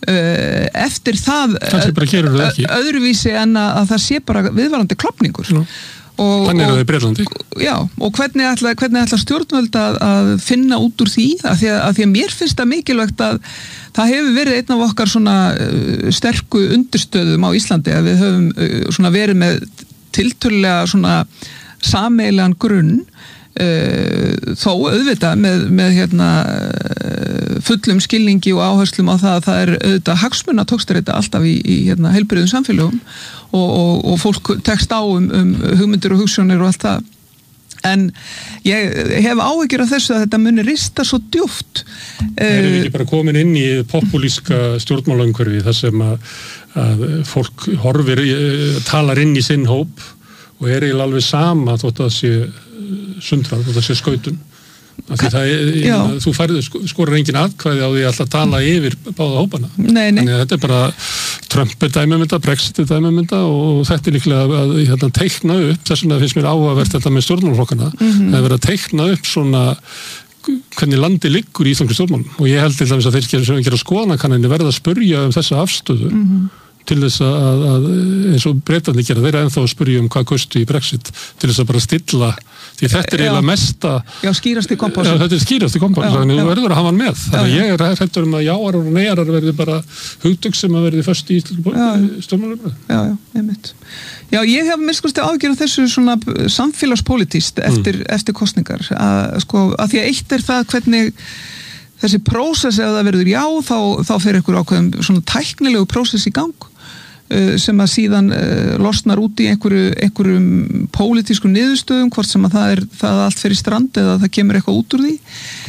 eftir það öðruvísi en að það sé bara viðvarandi klofningur Þannig eru þau í Bretlandi. Já, og hvernig ætla stjórnvöld að finna út úr því að því að mér finnst það mikilvægt að það hefur verið einn af okkar svona sterku undirstöðum á Íslandi að við höfum svona verið með tiltölulega svona sameiginlegan grunn þó auðvitað með hérna fullum skilningi og áherslum á það er auðvitað hagsmuna tókstreita alltaf í hérna heilbrigðum samfélögum og fólk tekst á hugmyndir og hugsjónir og allt það. En ég hef áhyggjur af þessu að þetta muni rista svo djúpt. Erum við ekki bara komin inn í populíska stjórnmálaumhverfi þar sem að fólk talar inn í sinn hóp og eiginlega alveg sama þótt að sé sundrað, þótt að sé skautun. Þú skorar engin atkvæði á því að alltaf tala yfir báða hópana. Nei. Þannig að þetta bara Trump dæmumynda, Brexit dæmumynda og þetta líklega að teikna upp, þess vegna finnst mér áhugavert þetta með stjórnmálaflokkana, að vera að teikna upp svona hvernig landi liggur í íslenskri stjórnmálum og ég held til dæmis að þeir gera skoðanakannanir verða að spurja þessa afstöðu til þess að eins og Bretarnir gera, þeir ennþá að spurja hvað kostu í Brexit til þess að bara stilla því þetta eiginlega mesta skýrasti kompás þetta skýrasti kompás, þannig þú verður að hafa hann með þannig að ég hrættur að jáarar og neyjarar verði bara hugtök sem að verði föst í stjórnmálum einmitt. Já, ég hef miskusti ágjörð þessu svona samfélagspolítíst eftir kosningar að því að eitt það hvernig þessi prósess ef það verður já, þá fer einhver ákveðum svona tæknilegu prósess í gang sem að síðan losnar út í einhverjum pólitískum niðurstöðum, hvort sem að það allt fer í strand eða það kemur eitthvað út úr því.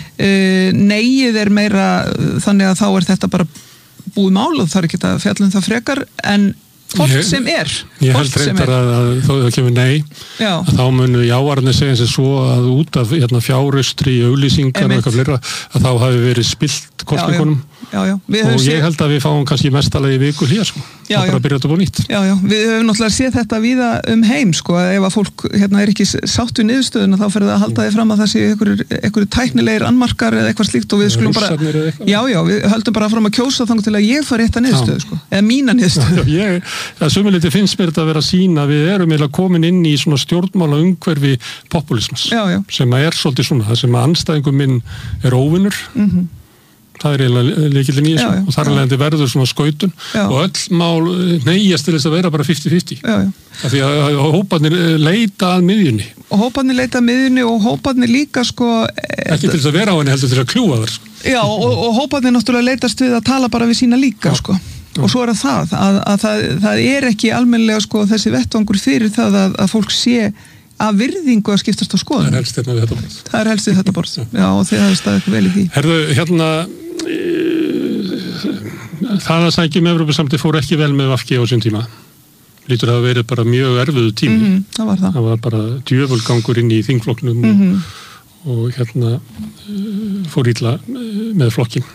Neyið meira þannig að þá þetta bara búið mál og það ekki að fjalla það frekar, en hvort sem ég held reyndar að þó það kemur nei að þá munu jáarnir segja sér svo að út af fjárustri auglýsingar og eitthvað fleira að þá hafi verið spillt kosningunum og ég held að við fáum kannski mestalagi viku hlýja og bara byrja þetta búið nýtt. Við höfum náttúrulega séð þetta víða heim ef að fólk er ekki sátt við niðurstöðuna þá fer það að halda því fram að það sé einhverju tæknilegir annmarkar eða eitthvað slíkt og við skulum bara við höldum bara fram að kjósa þangað til að ég fari rétta niðurstöðu eða mína niðurstöðu. Það sumuleyti finnst mér þetta að vera að sýna að við erum eiginlega komin inn í svona stjórnmála umhverfi populismas sem að svolítið svona, það sem að andstæðingum minn óvinnur það eiginlega lykillinn í þessu og þar alveg verður svona skautun og öll mál neyjast til þess að vera bara 50-50 því að hóparnir leita að miðjunni og hóparnir líka ekki til þess að vera á henni heldur til að kljúa þar og hóparnir náttúrulega leitast við að tala bara við sína líka og svo það að það ekki almennilega þessi vettvangur fyrir það að fólk sé að virðingu að skiptast á skoðun. Það helst við þetta borð. Já, og þið hafið staðið ekki vel í því. Herðu, það að sækjum Evrópusamtið fór ekki vel með VG á sín tíma. Lítur að það verið bara mjög erfiðu tími. Það var það. Það var bara djöfulgangur inn í þingflokknum og fór illa með flokkin.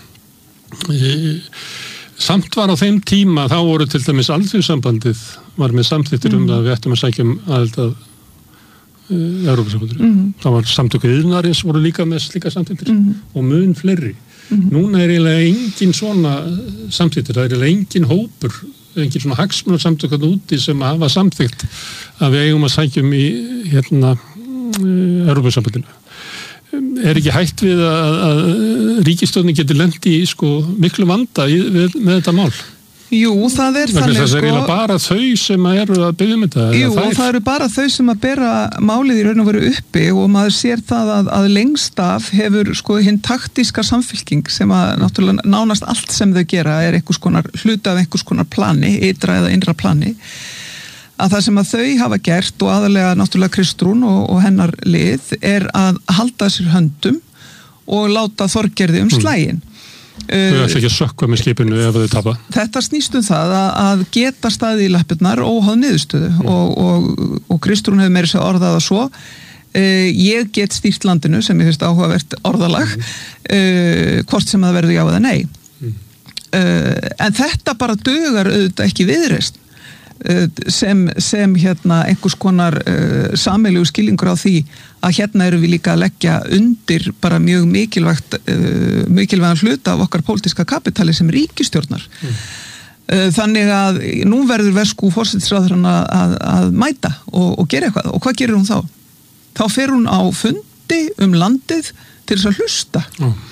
Samt var á þeim tíma, þá voru til dæmis Alþjóðsambandið var með samþykktir það að við ættum að sækjum aðild að Evrópusambandinu. Það var samtöku iðnaðarins voru líka með slíka samþykktir og mun fleiri. Núna eiginlega engin svona samþykktir, það eiginlega engin hópur, engin svona hagsmunasamtök úti sem hafa samþykkt að við eigum að sækjum í Evrópusambandinu. Ekki hætt við að ríkisstjórnin geti lent í miklu vanda með þetta mál? Jú, það þannig það eiginlega bara þau sem eru að biðja um þetta. Jú, það eru bara þau sem að bera málið í raun og veru uppi og maður sér það að lengst af hefur hinn taktíska samfylking sem að náttúrulega nánast allt sem þau gera einhvers konar hluta af einhvers konar plani, ytra eða innra plani, að það sem að þau hafa gert og aðalega náttúrulega Kristrún og hennar lið að halda sér höndum og láta Þorgerði slaginn. Þau ætla ekki að sökkva með skipinu ef þau tapa. Þetta snýst það að geta staðið í lappirnar óháð niðurstöðu og Kristrún hefur meira sér orðað að svo ég get stýrt landinu sem ég finnst áhugavert orðalag hvort sem það verður já eða nei en þetta bara dugar auðvitað ekki viðreisn sem einhvers konar sameiginlegu skilningur á því að erum við líka að leggja undir bara mjög mikilvægan hluta af okkar pólitíska kapitali sem ríkisstjórnar. Þannig að nú verður versku forsætisráðherrann að mæta og gera eitthvað. Og hvað gerir hún þá? Þá fer hún á fundi landið til þess að hlusta.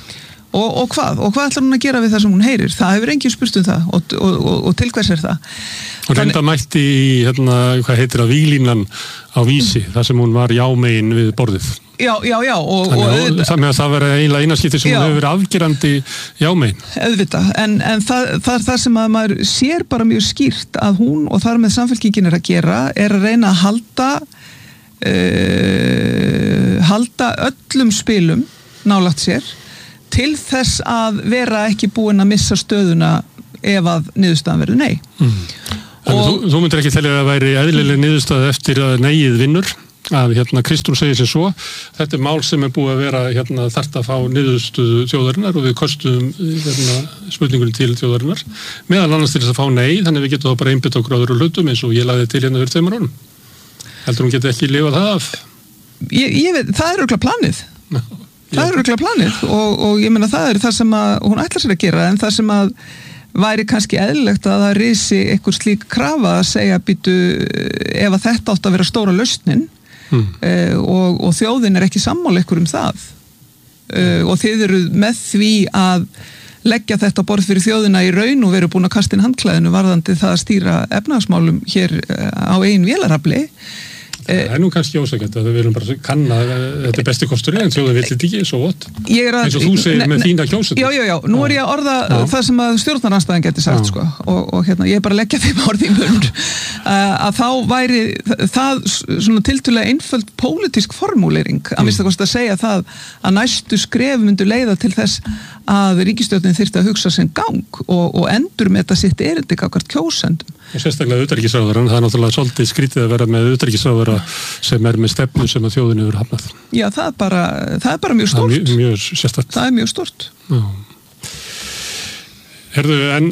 Og hvað ætlar hún að gera við það sem hún heyrir? Það hefur enginn spurt það og til hvers það? Og reynda mætti í, hvað heitir það, víglínan á Vísi, þar sem hún var jámegin við borðið. Já. Þannig að það verið eiginlega einaskipti sem hún hefur verið afgerandi jámegin. Auðvitað, en það sem að maður sér bara mjög skýrt að hún og þar með Samfylkingin að gera að reyna að halda öllum spilum nálægt sér til þess að vera ekki búin að missa stöðuna ef að niðurstaðan verður nei. Þú myndir ekki telja að það væri eðlileg niðurstað eftir að neyið vinnur, að Kristrún segir sér svo, þetta er mál sem er búið að vera þarft að fá niðurstöðu þjóðarinnar og við kostuðum spurningunni til þjóðarinnar, meðal annars til þess að fá nei, þannig við getum þá bara einbytt okkur öðru hlutum eins og ég lagði til fyrir 2 árum. Heldur hún geti ekki lifað það af? Ég veit, það er örugglega planið. Það er örugglega planið og ég meina það er það sem að hún ætlar sér að gera, en það sem að væri kannski eðlilegt að það risi einhver slík krafa að segja býtu ef að þetta átt að vera stóra lausnin og þjóðin er ekki sammála ykkur það og þið eru með því að leggja þetta borð fyrir þjóðina í raun og veru búin að kasta inn handklæðinu varðandi það að stýra efnahagsmálum hér á eigin vélarafli. Það er nú kannski ósækjandi að við viljum bara kanna þetta er besti kostur en þjóðin vill þetta ekki, svo vott. Eins og þú segir með þína kjósendur. Já, nú er ég að orða það sem að stjórnarandstæðan geti sagt, sko, og ég er bara að leggja þeim orð í munn, að þá væri það svona tiltölulega einföld pólitísk formúlering, að mista kosti að segja það að næstu skref myndu leiða til þess að ríkisstjórnin þyrfti að hugsa sinn gang og endurmeta sitt erindi gagnvart kjósendum. Og sérstaklega utanríkisráðherrann, það er náttúrulega svolítið skrítið að vera með utanríkisráðherra sem er með stefnu sem að þjóðin hefur hafnað. Já, það er bara mjög stórt. Það er mjög sérstakt. Það er mjög stórt. Já. Herðu, en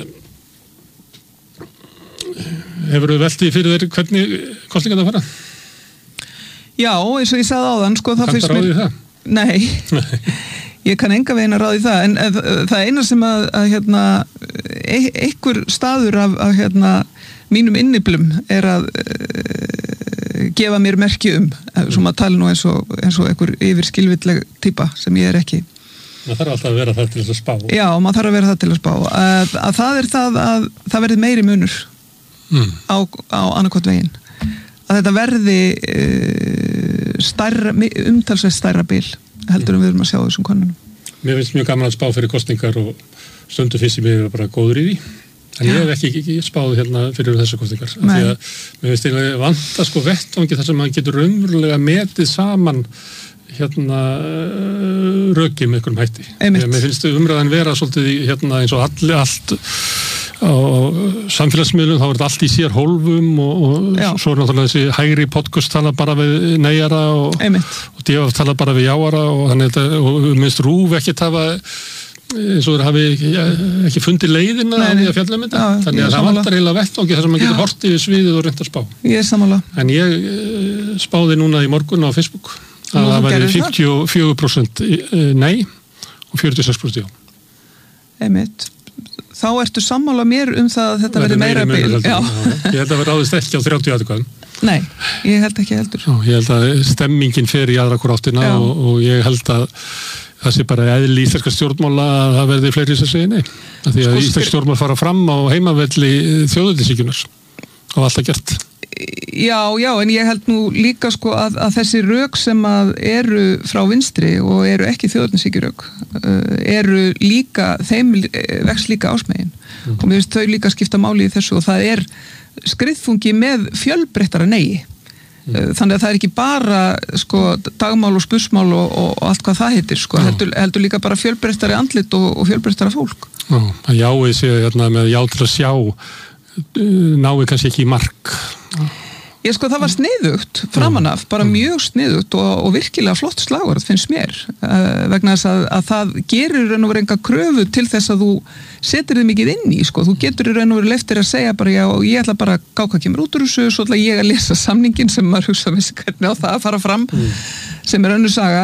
hefurðu veltið fyrir þér hvernig kosningar það fara? Já, eins og ég sagði áðan, sko, það finnst mér... Kanntu ráðið það? Nei. Ég kann enga veginn að ráði það, en það eina sem að einhver staður af mínum inniblum er að gefa mér merki svo maður tala nú eins og einhver yfirskilvilleg típa sem ég er ekki. Maður þarf alltaf að vera það til þess að spá. Já, maður þarf að vera það til að spá. Að það er það að það verði meiri munur á annarkot veginn. Að þetta verði umtalsveit stærra bil heldur við erum að sjá þessum konunum. Mér finnst mjög gaman að spá fyrir kosningar og stundu fyrst ég bara góður í því. En ég hef ekki spáð fyrir þessar kosningar. Því að mér finnst ég vanta vettvangi þar sem maður getur raunverulega metið saman röki með einhverjum hætti. Mér finnst umræðan vera svolítið eins og allt á samfélagsmiðlum, þá er þetta allt í sér hólfum og svo er náttúrulega þessi hægri podcast tala bara við neyjara og djöf tala bara við jáara og þannig og minnst rúf ekki hafa eins og þeir hafi ekki fundið leiðina í að fjalla um þetta, þannig að það vantar heila vettvangi þar sem maður getur hortið við sviðið og reynt að spá. Ég er sammála. En ég spáði núna í morgun á Facebook að það væri 54% nei og 46% já. Einmitt. Þá ertu sammála mér það að þetta verði meira bil. Já. Ég held að það ráðist ekki á 30 atkvæðum. Nei, ég held ekki heldur. Já, ég held að stemmingin fer í aðra hvora áttina og ég held að það sé bara eðli íslenska stjórnmála að það verði fleiri sem segja nei. Því að íslensk stjórnmál fara fram á heimavelli þjóðveldissíkjunnar og alltaf gert. Já, en ég held nú líka að þessi rök sem að eru frá vinstri og eru ekki þjóðveldissíkjurök eru líka, þeim vex líka ásmegin og mér finnst þau líka skipta máli í þessu og það er skriðfungi með fjölbreyttara nei. Þannig að það er ekki bara dagmál og spursmál og allt hvað það heitir heldur líka bara fjölbreyttari andlit og fjölbreyttara fólk. Já, að jáið sé með já til að sjá náðu kannski ekki í mark. Það var sniðugt framanaf, bara mjög sniðugt og virkilega flott slagorð finnst mér vegna þess að það gerir raun og veru enga kröfu til þess að þú setur þig mikið inn í, þú getur raun og veru leftir að segja bara já, ég ætla bara að gá hvað kemur út úr þessu, svo ætla ég að lesa samningin sem maður hugsa vissi hvernig á það að fara fram sem er önnur saga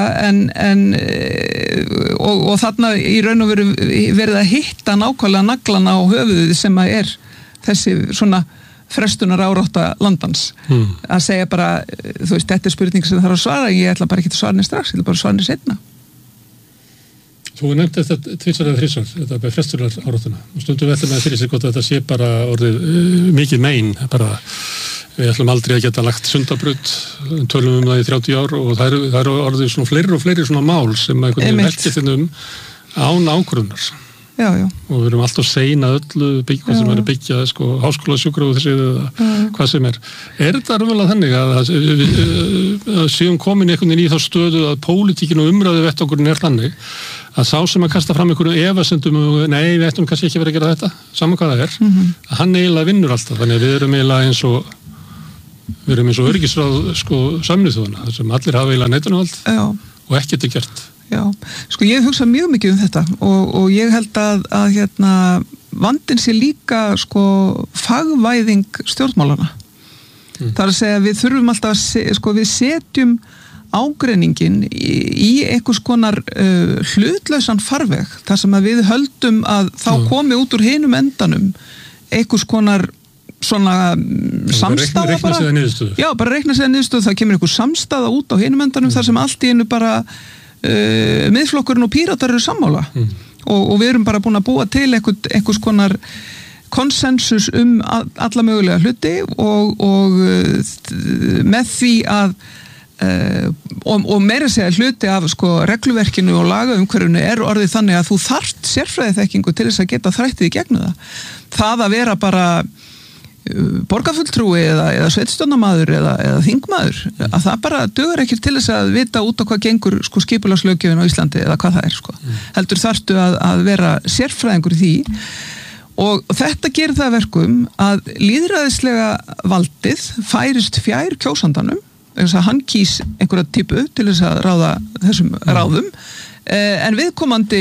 og þarna í raun og veru verið að hitta nákvæmlega naglana á höfuðið sem að er þessi svona frestunar árátta landans að segja bara, þetta er spurning sem það þarf að svara, ég ætla bara ekki að svara henni strax, ég ætla bara að svara henni seinna. Þú nefndi þetta tvisvar eða þrisvar, þetta með frestunar áráttuna. Stundum veltum með fyrir sig hvort þetta sé bara orðið mikið mein, bara við ætlum aldrei að geta lagt Sundabraut, tölum það í 30 ár og það eru orðið svona fleiri og fleiri svona mál sem einhvern veginn velkist án ákvörðunar. Já. Og við erum alltaf sein að öllu hvað sem er að byggja, háskóla, sjúkrahús eða hvað sem er. Er þetta raunverulega þannig að séum komin einhvern veginn í þá stöðu að pólitíkin og umræðu vettvangur er þannig að sá sem að kasta fram einhverju efasemdum nei, við ættum kannski ekki verið að gera þetta, saman hvað það er, að hann eiginlega vinnur alltaf, þannig að við erum eiginlega eins og öryggisráð Sameinuðu þjóðanna, þar sem allir hafa eiginlega neitunarvald og ekkert er gert. Já, ég hef hugsað mjög mikið þetta og ég held að vandinn sé líka fagvæðing stjórnmálana. Það er að segja við þurfum alltaf við setjum ágreiningin í einhvers konar hlutlausan farveg, þar sem að við höldum að þá komi út úr hinum endanum einhvers konar svona samstaða bara reikna sér niðurstöðu, það kemur einhver samstaða út á hinum endanum þar sem allt í einu bara miðflokkurinn og Píratar eru sammála og við erum bara búin að búa til einhvers konar konsensus alla mögulega hluti og með því að og meira segja hluti af regluverkinu og lagaumhverfinu er orðið þannig að þú þarft sérfræðiþekkingu til þess að geta þrættið í gegnum það að vera bara borgarfulltrúi eða sveitstjórnarmaður eða þingmaður, að það bara dugar ekki til þess að vita út á hvað gengur skipulagslöggjöfin á Íslandi eða hvað það er heldur þarftu að vera sérfræðingur í því og þetta gerir það verkum að lýðræðislega valdið færist fjær kjósandanum þess að hann kýs einhverja typu til þess að ráða þessum ráðum en viðkomandi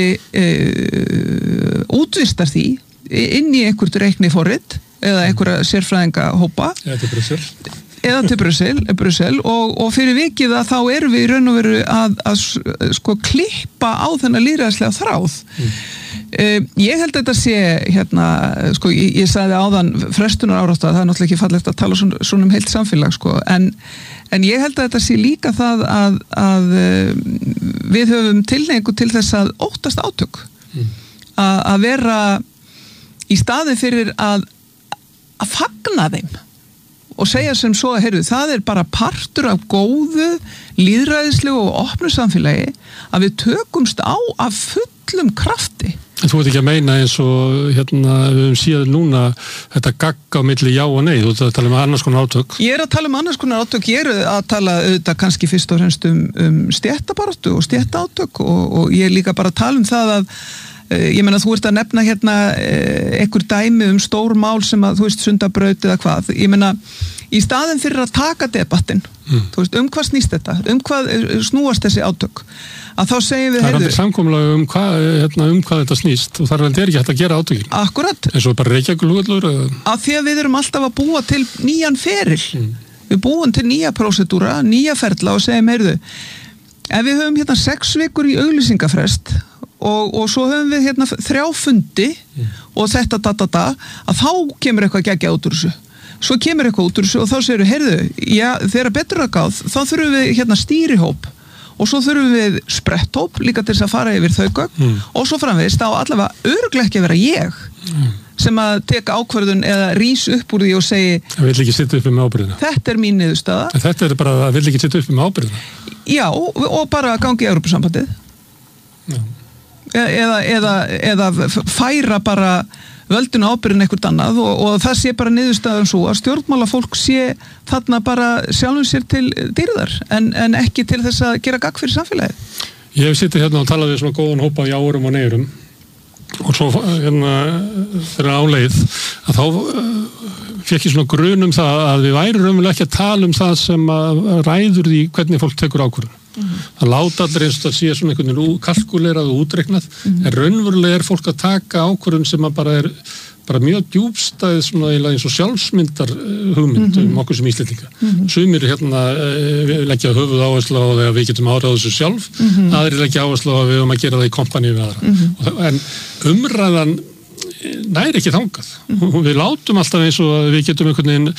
útvistar því inn í einhvert reikniforrit eða einhverja sérfræðinga hópa eða til Brussel og fyrir vikið að þá erum við í raun og veru að klippa á þennan lýðræðislega þráð. Ég held að þetta sé ég sagði áðan frestunar árátta, það er náttúrulega ekki fallegt að tala svona heilt samfélag en ég held að þetta sé líka það að við höfum tilhneigingu til þess að óttast átök að vera í staði fyrir að fagna þeim og segja sem svo að það er bara partur af góðu, lýðræðislegu og opnu samfélagi að við tökumst á af fullum krafti. En þú veit ekki að meina eins og við höfum síðan núna þetta gagg á milli já og nei, þú ert að tala um annars konar átök. Ég er að tala um annars konar átök, ég er að tala auðvitað kannski fyrst og fremst stéttabaráttu og stéttaátök og ég er líka bara að tala um það að ég meina þú ert að nefna einhver dæmi stór mál sem að þú veist Sundabraut eða hvað, ég meina í staðin fyrir að taka debattinn þú veist hvað snýst þetta, hvað snúast þessi átök að þá segjum við það er aldrei samkomulag hvað þetta snýst og þar er ekki hægt að gera átökin akkurat, eins og bara Reykjavíkurflugvöllur að því að við erum alltaf að búa til nýjan feril við búum til nýja prósedúra, nýja ferla og segjum ef við höfum 6 vikur í auglýsingafrest og svo höfum við 3 fundi og þetta að þá kemur eitthvað geggjað út úr þessu svo kemur eitthvað út úr þessu og þá segir þegar betur að gáð þá þurfum við stýrihóp og svo þurfum við spretthóp líka til þess að fara yfir þau gögn og svo framvegis þá allavega örugglega ekki að vera ég sem að teka ákvörðun eða rís upp úr því og segi það vil ekki sitja uppi með ábyrgðina þetta er mín niðurstaða en þetta er bara að vil ekki sitja uppi með ábyrgðina já og bara gangi í Evrópusambandið eða færa bara völdin ábyrgðin eitthvað annað og það sé bara niðurstaðan svo að stjórnmálafólk sé þarna bara sjálfum sér til dýrðar en ekki til þess að gera gagn fyrir samfélagið. Ég hef sittið og talað við svona góðan hópa jáurum og neyrum og svo þegar áleið að þá fékk ég svona grun það að við væri raunverulega ekki að tala það sem að ræður því hvernig fólk tekur ákvörðun. Það láta allir eins og það sé svona einhvern veginn kalkulerað og útreiknað en raunverulega er fólk að taka ákvörðun sem að bara mjög djúpstæð svona eins og sjálfsmyndar hugmynd okkur sem Íslendinga. Sumir leggja höfuð áherslu á þegar við getum árað þessu sjálf, aðrir leggja áherslu á að við höfum að gera það í kompaníu við aðra. En umræðan næri ekki þangað. Við látum alltaf eins og að við getum einhvern veginn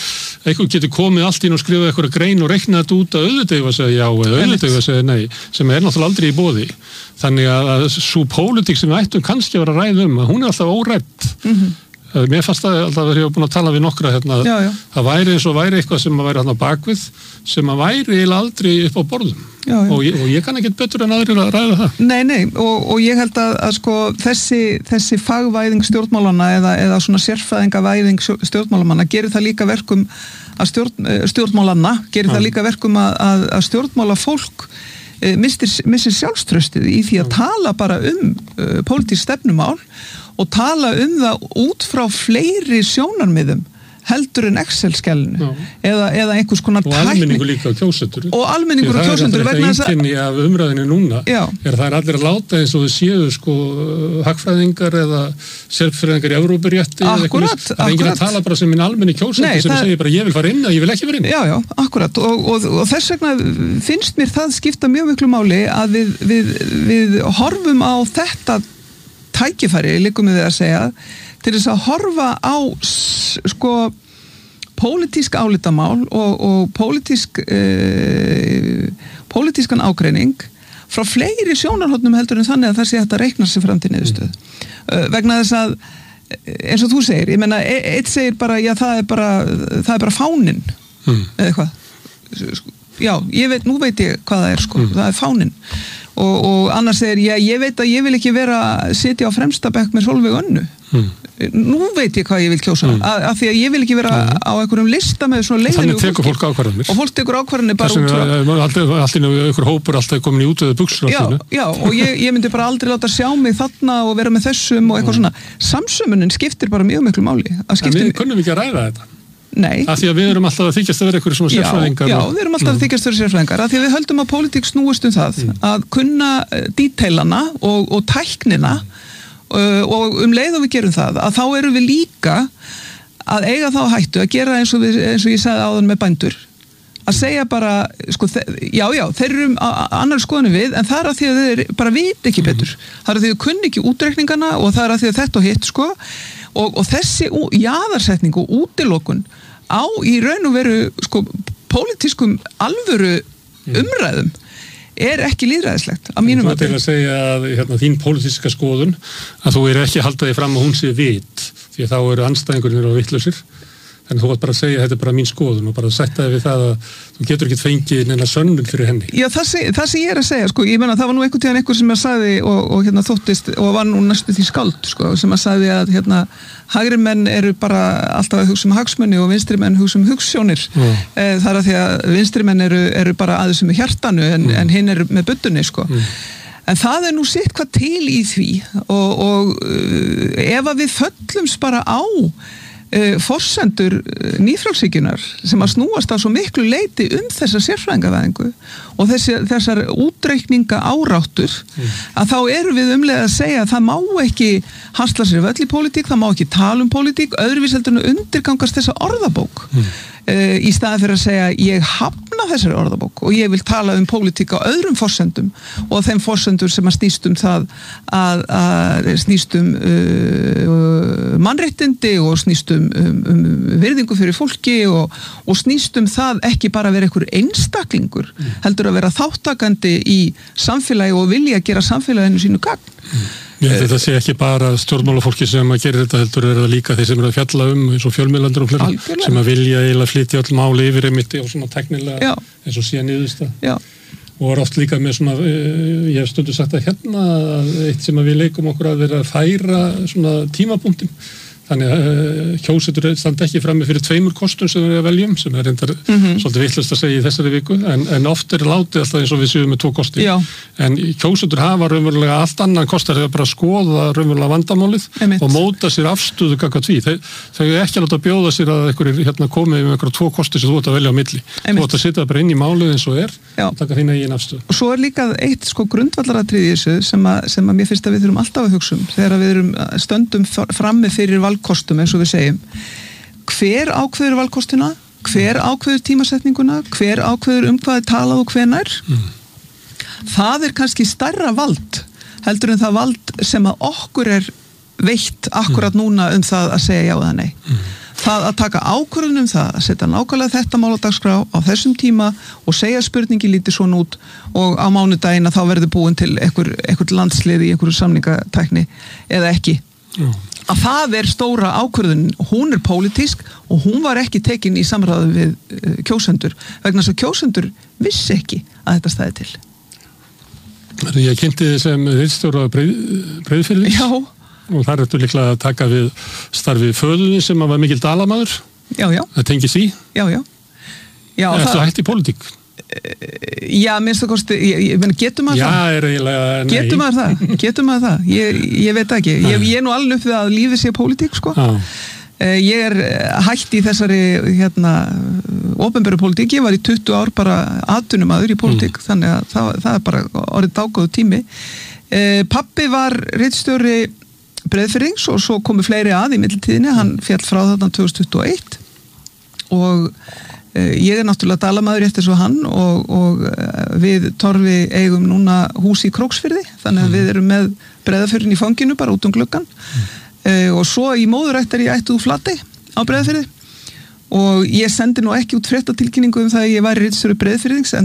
einhver getur komið allt inn og skrifað eitthvað grein og reiknað þetta út að auðvitað að segja já eða auðvitað að segja nei, sem náttúrulega aldrei í boði. Þannig að svo pólitík sem við ættum kannski að vera að ræða að hún alltaf órædd. Mér fannst það alltaf að ég hef búin að tala við nokkra það væri eins og væri eitthvað sem að væri bakvið sem að væri eiginlega aldrei upp á borðum. Og ég kann ekki betur en aðrir að ræða það. Nei, og ég held að sko þessi fagvæðing stjórnmálanna eða svona sérfræðingavæðing stjórnmálamanna gerir það líka verkum að stjórnmálanna gerir það líka verkum að stjórnmála fólk missir sjálfstraustið í því að tala bara pólitísk stefnumál og tala það út frá fleiri sjónarmiðum heldur en Excel-skjælinu eða einhvers konar tækni. Og almenningur líka á kjósendur. Og almenningur á kjósendur. Það er þetta einkenni af umræðinu núna. Það er allir að láta eins og þau séu sko hagfræðingar eða sérfræðingar í Evrópurétti. Akkurat. Það er enginn að tala bara sem minn almenni kjósendur sem segir bara ég vil fara inn eða ég vil ekki fara inn. Já, akkurat. Og þess vegna finnst mér það skipta mjög miklu máli að við horfum á þetta tækifæri, liggur við að segja, til þess að horfa á sko pólitísk álitamál og pólitískan ágreining frá fleiri sjónarhornum heldur en þannig að það sé hægt að reikna sig fram til niðurstöðu. Vegna þess að eins og þú segir, ég meina eitt segir bara, já það er bara fáninn eða eitthvað. Já, nú veit ég hvað það er sko, það er fáninn. Og annars segir, ég veit að ég vil ekki sitja á fremsta bekk með Sólveig Önnu. Nú veit ég hvað ég vil kjósa. Af því að ég vil ekki vera á einhverjum lista með svona leiðilegu fólki. Þannig tekur fólk ákvarðanir. Og fólk tekur ákvarðanir bara út frá. Allt inn á einhver hópur alltaf komin í útöðu buxur. Já, og ég myndi bara aldrei láta sjá mig þarna og vera með þessum og eitthvað svona. Samsömunin skiptir bara mjög miklu máli. En við kunnum ekki að ræða þetta. Nei. Af því að við erum alltaf að þykjast að vera einhverjum svona sérfræðingar. Já, við erum alltaf að þykjast að vera sérfræðingar. Af því að við höldum að pólitík snúist það að kunna díteilana og tæknina og leið og við gerum það, að þá erum við líka að eiga þá hættu að gera eins og ég sagði áðan með bændur. Að segja bara, sko, já, þeir eru annar skoðinu við, en það er að því að þeir bara veit ekki betur. Það er að því að kunni ekki útreikningana og það er að því að þetta og hitt, sko, og þessi jaðarsetning og útilokun á í raun og veru, sko, pólitískum alvöru umræðum ekki lýðræðislegt að mínum mati. Til að segja að þín pólitíska skoðun að þú ekki að halda því fram að hún sé vit, því að þá eru andstæðingurnir á vitlausir. En þú varst bara að segja að þetta er bara mín skoðun og bara að setja við það að þú getur ekki fengið neina sönnun fyrir henni. Já, það sem ég að segja, sko, ég meina það var nú einhvern tíðan einhver sem að sagði og þóttist og var nú næstu því skáld, sko, sem að sagði að hægri menn eru bara alltaf að hugsa hagsmuni og vinstri menn hugsa hugsjónir. Það er að því að vinstri menn eru bara aðeins með hjartanu en hinn eru með buddunni, sko. En það nú sitt hvað til í því og ef að við föllumst bara á forsendur nýfrjálshyggjunnar sem að snúast á svo miklu leyti þessa sérfræðingavæðingu og þessar útreikninga áráttur að þá erum við umlega að segja að það má ekki hasla sér völl í pólitík, það má ekki tala pólitík, öðruvís heldur en undirgangast þessa orðabók í staðan fyrir að segja ég hafna þessari orðabók og ég vil tala pólitík á öðrum forsendum og þeim forsendur sem að snýst það að snýst mannréttindi og snýst virðingu fyrir fólki og snýst það ekki bara að vera einhver einstaklingur heldur að vera þáttakandi í samfélagi og vilja að gera samfélaginu sínu gagn. Ég held að þetta sé ekki bara stjórnmálafólki sem að gera þetta heldur er það líka þeir sem eru að fjalla eins og fjölmiðlandur og fleira sem að vilja eiginlega flytja öll máli yfir einmitt og svona teknilega eins og síðan niðursta og er oft líka með svona ég hef stundum sagt að eitt sem að við leikum okkur að vera að færa svona tímapunktin þannig að kjósendur standa ekki frammi fyrir 2 kostum sem við veljum sem reyndar svolítið vitlaust að segja í þessari viku en oft látið alltaf eins og við séum með 2 kosti en kjósendur hafa raunverulega allt annan kostar þegar bara að skoða raunverulega vandamálið og móta sér afstöðu gagnvart því þau ekki að láta bjóða sér að einhverjir komið með einhverja 2 kosti sem þú ert að velja á milli þú ert að setja bara inn í málið eins og og taka þína eigin afstöðu. Og svo líka eitt grundvallaratriði í þessu sem að mér finnst að við þurfum alltaf að hugsa þegar við stöndum frammi fyrir valkostum eins og við segjum hver ákveður valkostina, hver ákveður tímasetninguna, hver ákveður hvað er talað og hvenær það kannski stærra vald heldur en það vald sem að okkur veitt akkurat núna það að segja já eða nei það að taka ákvörðun það að setja nákvæmlega þetta mál á dagskrá á þessum tíma og segja spurningi lítið svona út og á mánudaginn að þá verður búin til einhver landslið í einhverju samningatækni eða ekki. Að það stóra ákvörðun, hún pólitísk og hún var ekki tekin í samráði við kjósendur vegna þess að kjósendur vissi ekki að þetta stæði til. Ég kynnti þið sem ritstjóra Breiðfirðings. Já. Og þar ertu líklega að taka við starfi föðunni sem var mikil dalamaður. Já. Það tengist í. Já. Ertu hætt í pólitík? Já, minnst það kosti, getur maður það? Já, eiginlega, nei. Getur maður það? Ég veit ekki. Ég nú alveg upp við að lífið sé pólitík, sko. Ég hætt í þessari, opinberu pólitík. Ég var í 20 ár bara atvinnumaður í pólitík, þannig að það bara orðið dágóðu tími. Pabbi var ritstjóri Breiðfirðings og svo komu fleiri að í millitíðinni. Hann féll frá þarna 2021 og ég náttúrulega dalamaður eftir svo hann og við Torfi eigum núna hús í Króksfirði, þannig að við erum með Breiðafjörðin í fanginu bara út gluggann og svo í móðurætt ég ættu úr Flatey á Breiðafirði og ég sendi nú ekki út fréttatilkynningu það að ég væri ritstjóri Breiðfirðings en